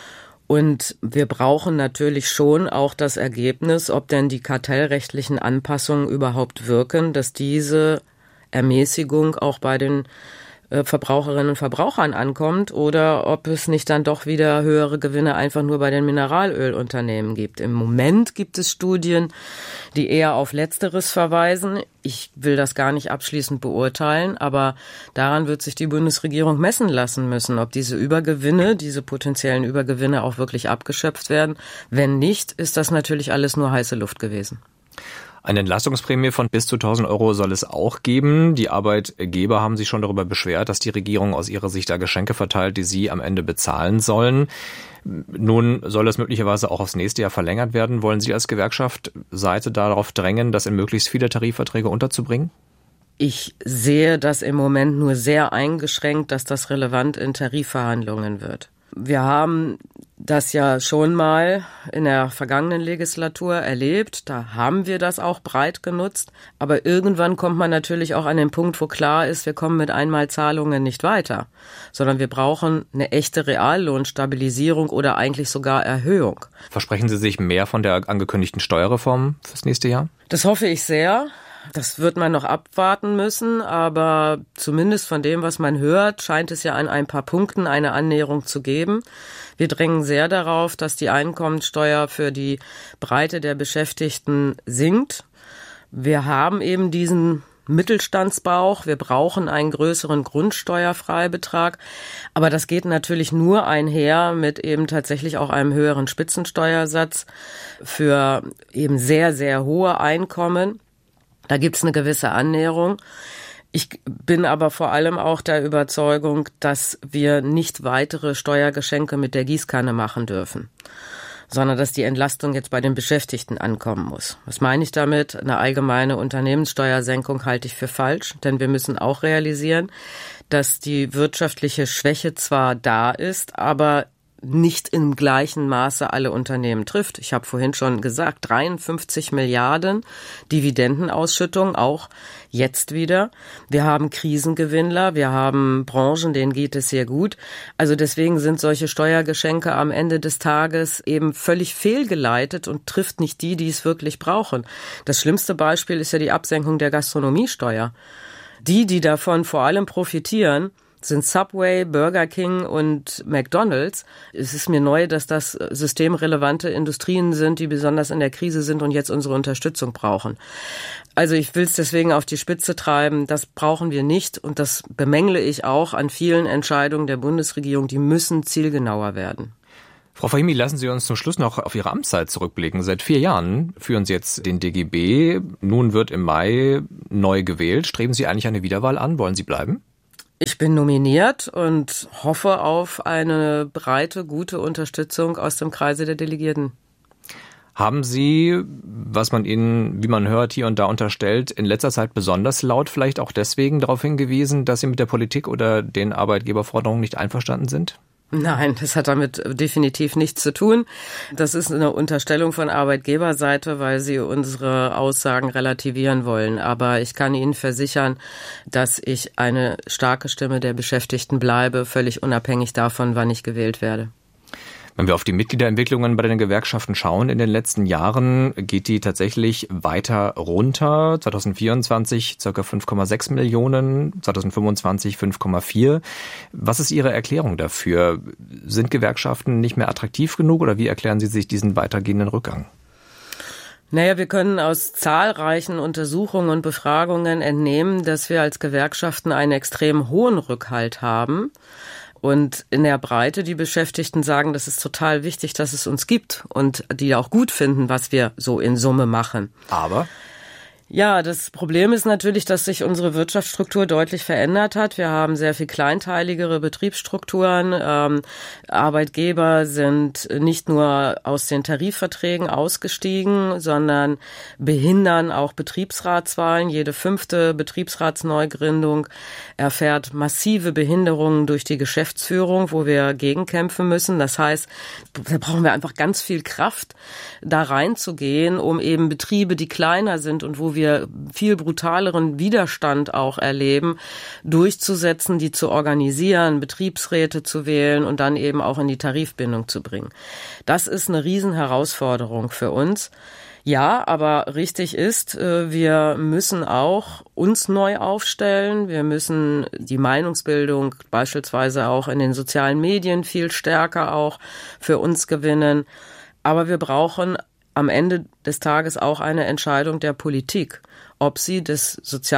Und wir brauchen natürlich schon auch das Ergebnis, ob denn die kartellrechtlichen Anpassungen überhaupt wirken, dass diese Ermäßigung auch bei den Verbraucherinnen und Verbrauchern ankommt oder ob es nicht dann doch wieder höhere Gewinne einfach nur bei den Mineralölunternehmen gibt. Im Moment gibt es Studien, die eher auf Letzteres verweisen. Ich will das gar nicht abschließend beurteilen, aber daran wird sich die Bundesregierung messen lassen müssen, ob diese Übergewinne, diese potenziellen Übergewinne auch wirklich abgeschöpft werden. Wenn nicht, ist das natürlich alles nur heiße Luft gewesen. Eine Entlastungsprämie von bis zu tausend Euro soll es auch geben. Die Arbeitgeber haben sich schon darüber beschwert, dass die Regierung aus ihrer Sicht da Geschenke verteilt, die sie am Ende bezahlen sollen. Nun soll das möglicherweise auch aufs nächste Jahr verlängert werden. Wollen Sie als Gewerkschaftsseite darauf drängen, das in möglichst viele Tarifverträge unterzubringen? Ich sehe das im Moment nur sehr eingeschränkt, dass das relevant in Tarifverhandlungen wird. Wir haben das ja schon mal in der vergangenen Legislatur erlebt. Da haben wir das auch breit genutzt. Aber irgendwann kommt man natürlich auch an den Punkt, wo klar ist, wir kommen mit Einmalzahlungen nicht weiter, sondern wir brauchen eine echte Reallohnstabilisierung oder eigentlich sogar Erhöhung. Versprechen Sie sich mehr von der angekündigten Steuerreform fürs nächste Jahr? Das hoffe ich sehr. Das wird man noch abwarten müssen, aber zumindest von dem, was man hört, scheint es ja an ein paar Punkten eine Annäherung zu geben. Wir drängen sehr darauf, dass die Einkommensteuer für die Breite der Beschäftigten sinkt. Wir haben eben diesen Mittelstandsbauch. Wir brauchen einen größeren Grundsteuerfreibetrag. Aber das geht natürlich nur einher mit eben tatsächlich auch einem höheren Spitzensteuersatz für eben sehr, sehr hohe Einkommen. Da gibt es eine gewisse Annäherung. Ich bin aber vor allem auch der Überzeugung, dass wir nicht weitere Steuergeschenke mit der Gießkanne machen dürfen, sondern dass die Entlastung jetzt bei den Beschäftigten ankommen muss. Was meine ich damit? Eine allgemeine Unternehmenssteuersenkung halte ich für falsch, denn wir müssen auch realisieren, dass die wirtschaftliche Schwäche zwar da ist, aber nicht im gleichen Maße alle Unternehmen trifft. Ich habe vorhin schon gesagt, dreiundfünfzig Milliarden Dividendenausschüttung, auch jetzt wieder. Wir haben Krisengewinnler, wir haben Branchen, denen geht es sehr gut. Also deswegen sind solche Steuergeschenke am Ende des Tages eben völlig fehlgeleitet und trifft nicht die, die es wirklich brauchen. Das schlimmste Beispiel ist ja die Absenkung der Gastronomiesteuer. Die, die davon vor allem profitieren, sind Subway, Burger King und McDonald's. Es ist mir neu, dass das systemrelevante Industrien sind, die besonders in der Krise sind und jetzt unsere Unterstützung brauchen. Also ich will es deswegen auf die Spitze treiben. Das brauchen wir nicht und das bemängle ich auch an vielen Entscheidungen der Bundesregierung. Die müssen zielgenauer werden. Frau Fahimi, lassen Sie uns zum Schluss noch auf Ihre Amtszeit zurückblicken. Seit vier Jahren führen Sie jetzt den D G B. Nun wird im Mai neu gewählt. Streben Sie eigentlich eine Wiederwahl an? Wollen Sie bleiben? Ich bin nominiert und hoffe auf eine breite, gute Unterstützung aus dem Kreise der Delegierten. Haben Sie, was man Ihnen, wie man hört, hier und da unterstellt, in letzter Zeit besonders laut vielleicht auch deswegen darauf hingewiesen, dass Sie mit der Politik oder den Arbeitgeberforderungen nicht einverstanden sind? Nein, das hat damit definitiv nichts zu tun. Das ist eine Unterstellung von Arbeitgeberseite, weil sie unsere Aussagen relativieren wollen. Aber ich kann Ihnen versichern, dass ich eine starke Stimme der Beschäftigten bleibe, völlig unabhängig davon, wann ich gewählt werde. Wenn wir auf die Mitgliederentwicklungen bei den Gewerkschaften schauen in den letzten Jahren, geht die tatsächlich weiter runter. zwanzig vierundzwanzig ca. fünf Komma sechs Millionen, zwanzig fünfundzwanzig fünf Komma vier. Was ist Ihre Erklärung dafür? Sind Gewerkschaften nicht mehr attraktiv genug oder wie erklären Sie sich diesen weitergehenden Rückgang? Naja, wir können aus zahlreichen Untersuchungen und Befragungen entnehmen, dass wir als Gewerkschaften einen extrem hohen Rückhalt haben. Und in der Breite die Beschäftigten sagen, das ist total wichtig, dass es uns gibt und die auch gut finden, was wir so in Summe machen. Aber? Ja, das Problem ist natürlich, dass sich unsere Wirtschaftsstruktur deutlich verändert hat. Wir haben sehr viel kleinteiligere Betriebsstrukturen. Ähm, Arbeitgeber sind nicht nur aus den Tarifverträgen ausgestiegen, sondern behindern auch Betriebsratswahlen. Jede fünfte Betriebsratsneugründung erfährt massive Behinderungen durch die Geschäftsführung, wo wir gegenkämpfen müssen. Das heißt, da brauchen wir einfach ganz viel Kraft, da reinzugehen, um eben Betriebe, die kleiner sind und wo wir viel brutaleren Widerstand auch erleben, durchzusetzen, die zu organisieren, Betriebsräte zu wählen und dann eben auch in die Tarifbindung zu bringen. Das ist eine Riesenherausforderung für uns. Ja, aber richtig ist, wir müssen auch uns neu aufstellen. Wir müssen die Meinungsbildung beispielsweise auch in den sozialen Medien viel stärker auch für uns gewinnen. Aber wir brauchen am Ende des Tages auch eine Entscheidung der Politik, ob sie das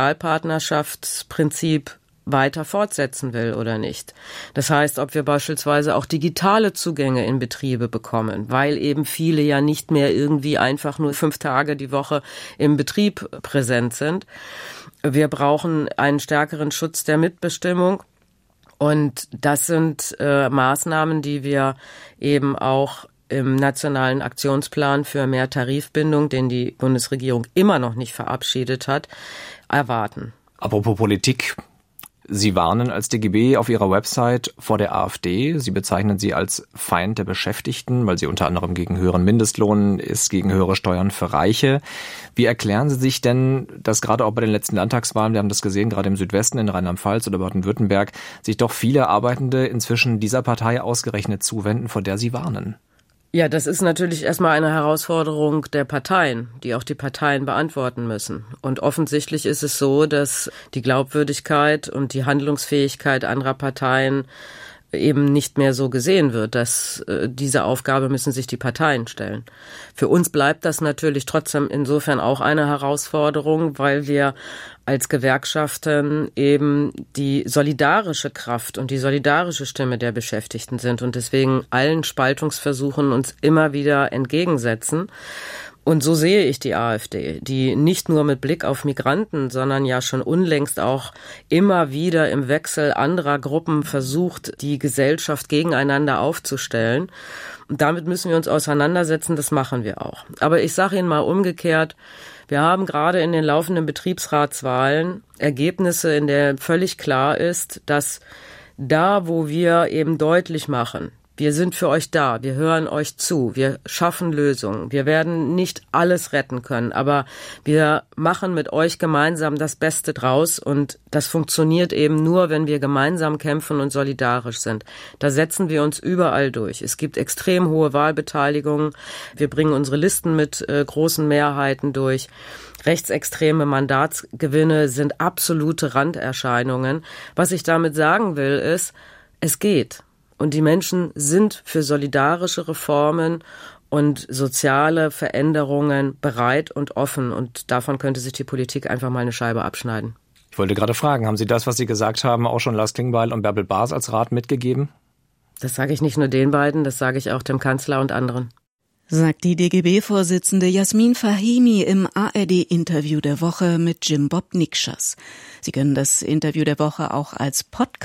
Sozialpartnerschaftsprinzip weiter fortsetzen will oder nicht. Das heißt, ob wir beispielsweise auch digitale Zugänge in Betriebe bekommen, weil eben viele ja nicht mehr irgendwie einfach nur fünf Tage die Woche im Betrieb präsent sind. Wir brauchen einen stärkeren Schutz der Mitbestimmung. Und das sind äh, Maßnahmen, die wir eben auch im Nationalen Aktionsplan für mehr Tarifbindung, den die Bundesregierung immer noch nicht verabschiedet hat, erwarten. Apropos Politik. Sie warnen als D G B auf Ihrer Website vor der AfD. Sie bezeichnen sie als Feind der Beschäftigten, weil sie unter anderem gegen höheren Mindestlohn ist, gegen höhere Steuern für Reiche. Wie erklären Sie sich denn, dass gerade auch bei den letzten Landtagswahlen, wir haben das gesehen, gerade im Südwesten, in Rheinland-Pfalz oder Baden-Württemberg, sich doch viele Arbeitende inzwischen dieser Partei ausgerechnet zuwenden, vor der Sie warnen? Ja, das ist natürlich erstmal eine Herausforderung der Parteien, die auch die Parteien beantworten müssen. Und offensichtlich ist es so, dass die Glaubwürdigkeit und die Handlungsfähigkeit anderer Parteien eben nicht mehr so gesehen wird, dass äh, diese Aufgabe müssen sich die Parteien stellen. Für uns bleibt das natürlich trotzdem insofern auch eine Herausforderung, weil wir als Gewerkschaften eben die solidarische Kraft und die solidarische Stimme der Beschäftigten sind und deswegen allen Spaltungsversuchen uns immer wieder entgegensetzen. Und so sehe ich die AfD, die nicht nur mit Blick auf Migranten, sondern ja schon unlängst auch immer wieder im Wechsel anderer Gruppen versucht, die Gesellschaft gegeneinander aufzustellen. Und damit müssen wir uns auseinandersetzen, das machen wir auch. Aber ich sage Ihnen mal umgekehrt, wir haben gerade in den laufenden Betriebsratswahlen Ergebnisse, in denen völlig klar ist, dass da, wo wir eben deutlich machen, wir sind für euch da, wir hören euch zu, wir schaffen Lösungen. Wir werden nicht alles retten können, aber wir machen mit euch gemeinsam das Beste draus und das funktioniert eben nur, wenn wir gemeinsam kämpfen und solidarisch sind. Da setzen wir uns überall durch. Es gibt extrem hohe Wahlbeteiligungen. Wir bringen unsere Listen mit äh, großen Mehrheiten durch. Rechtsextreme Mandatsgewinne sind absolute Randerscheinungen. Was ich damit sagen will, ist, es geht. Und die Menschen sind für solidarische Reformen und soziale Veränderungen bereit und offen. Und davon könnte sich die Politik einfach mal eine Scheibe abschneiden. Ich wollte gerade fragen, haben Sie das, was Sie gesagt haben, auch schon Lars Klingbeil und Bärbel Baas als Rat mitgegeben? Das sage ich nicht nur den beiden, das sage ich auch dem Kanzler und anderen. Sagt die D G B-Vorsitzende Jasmin Fahimi im A R D-Interview der Woche mit Jim Bob Nikschas. Sie können das Interview der Woche auch als Podcast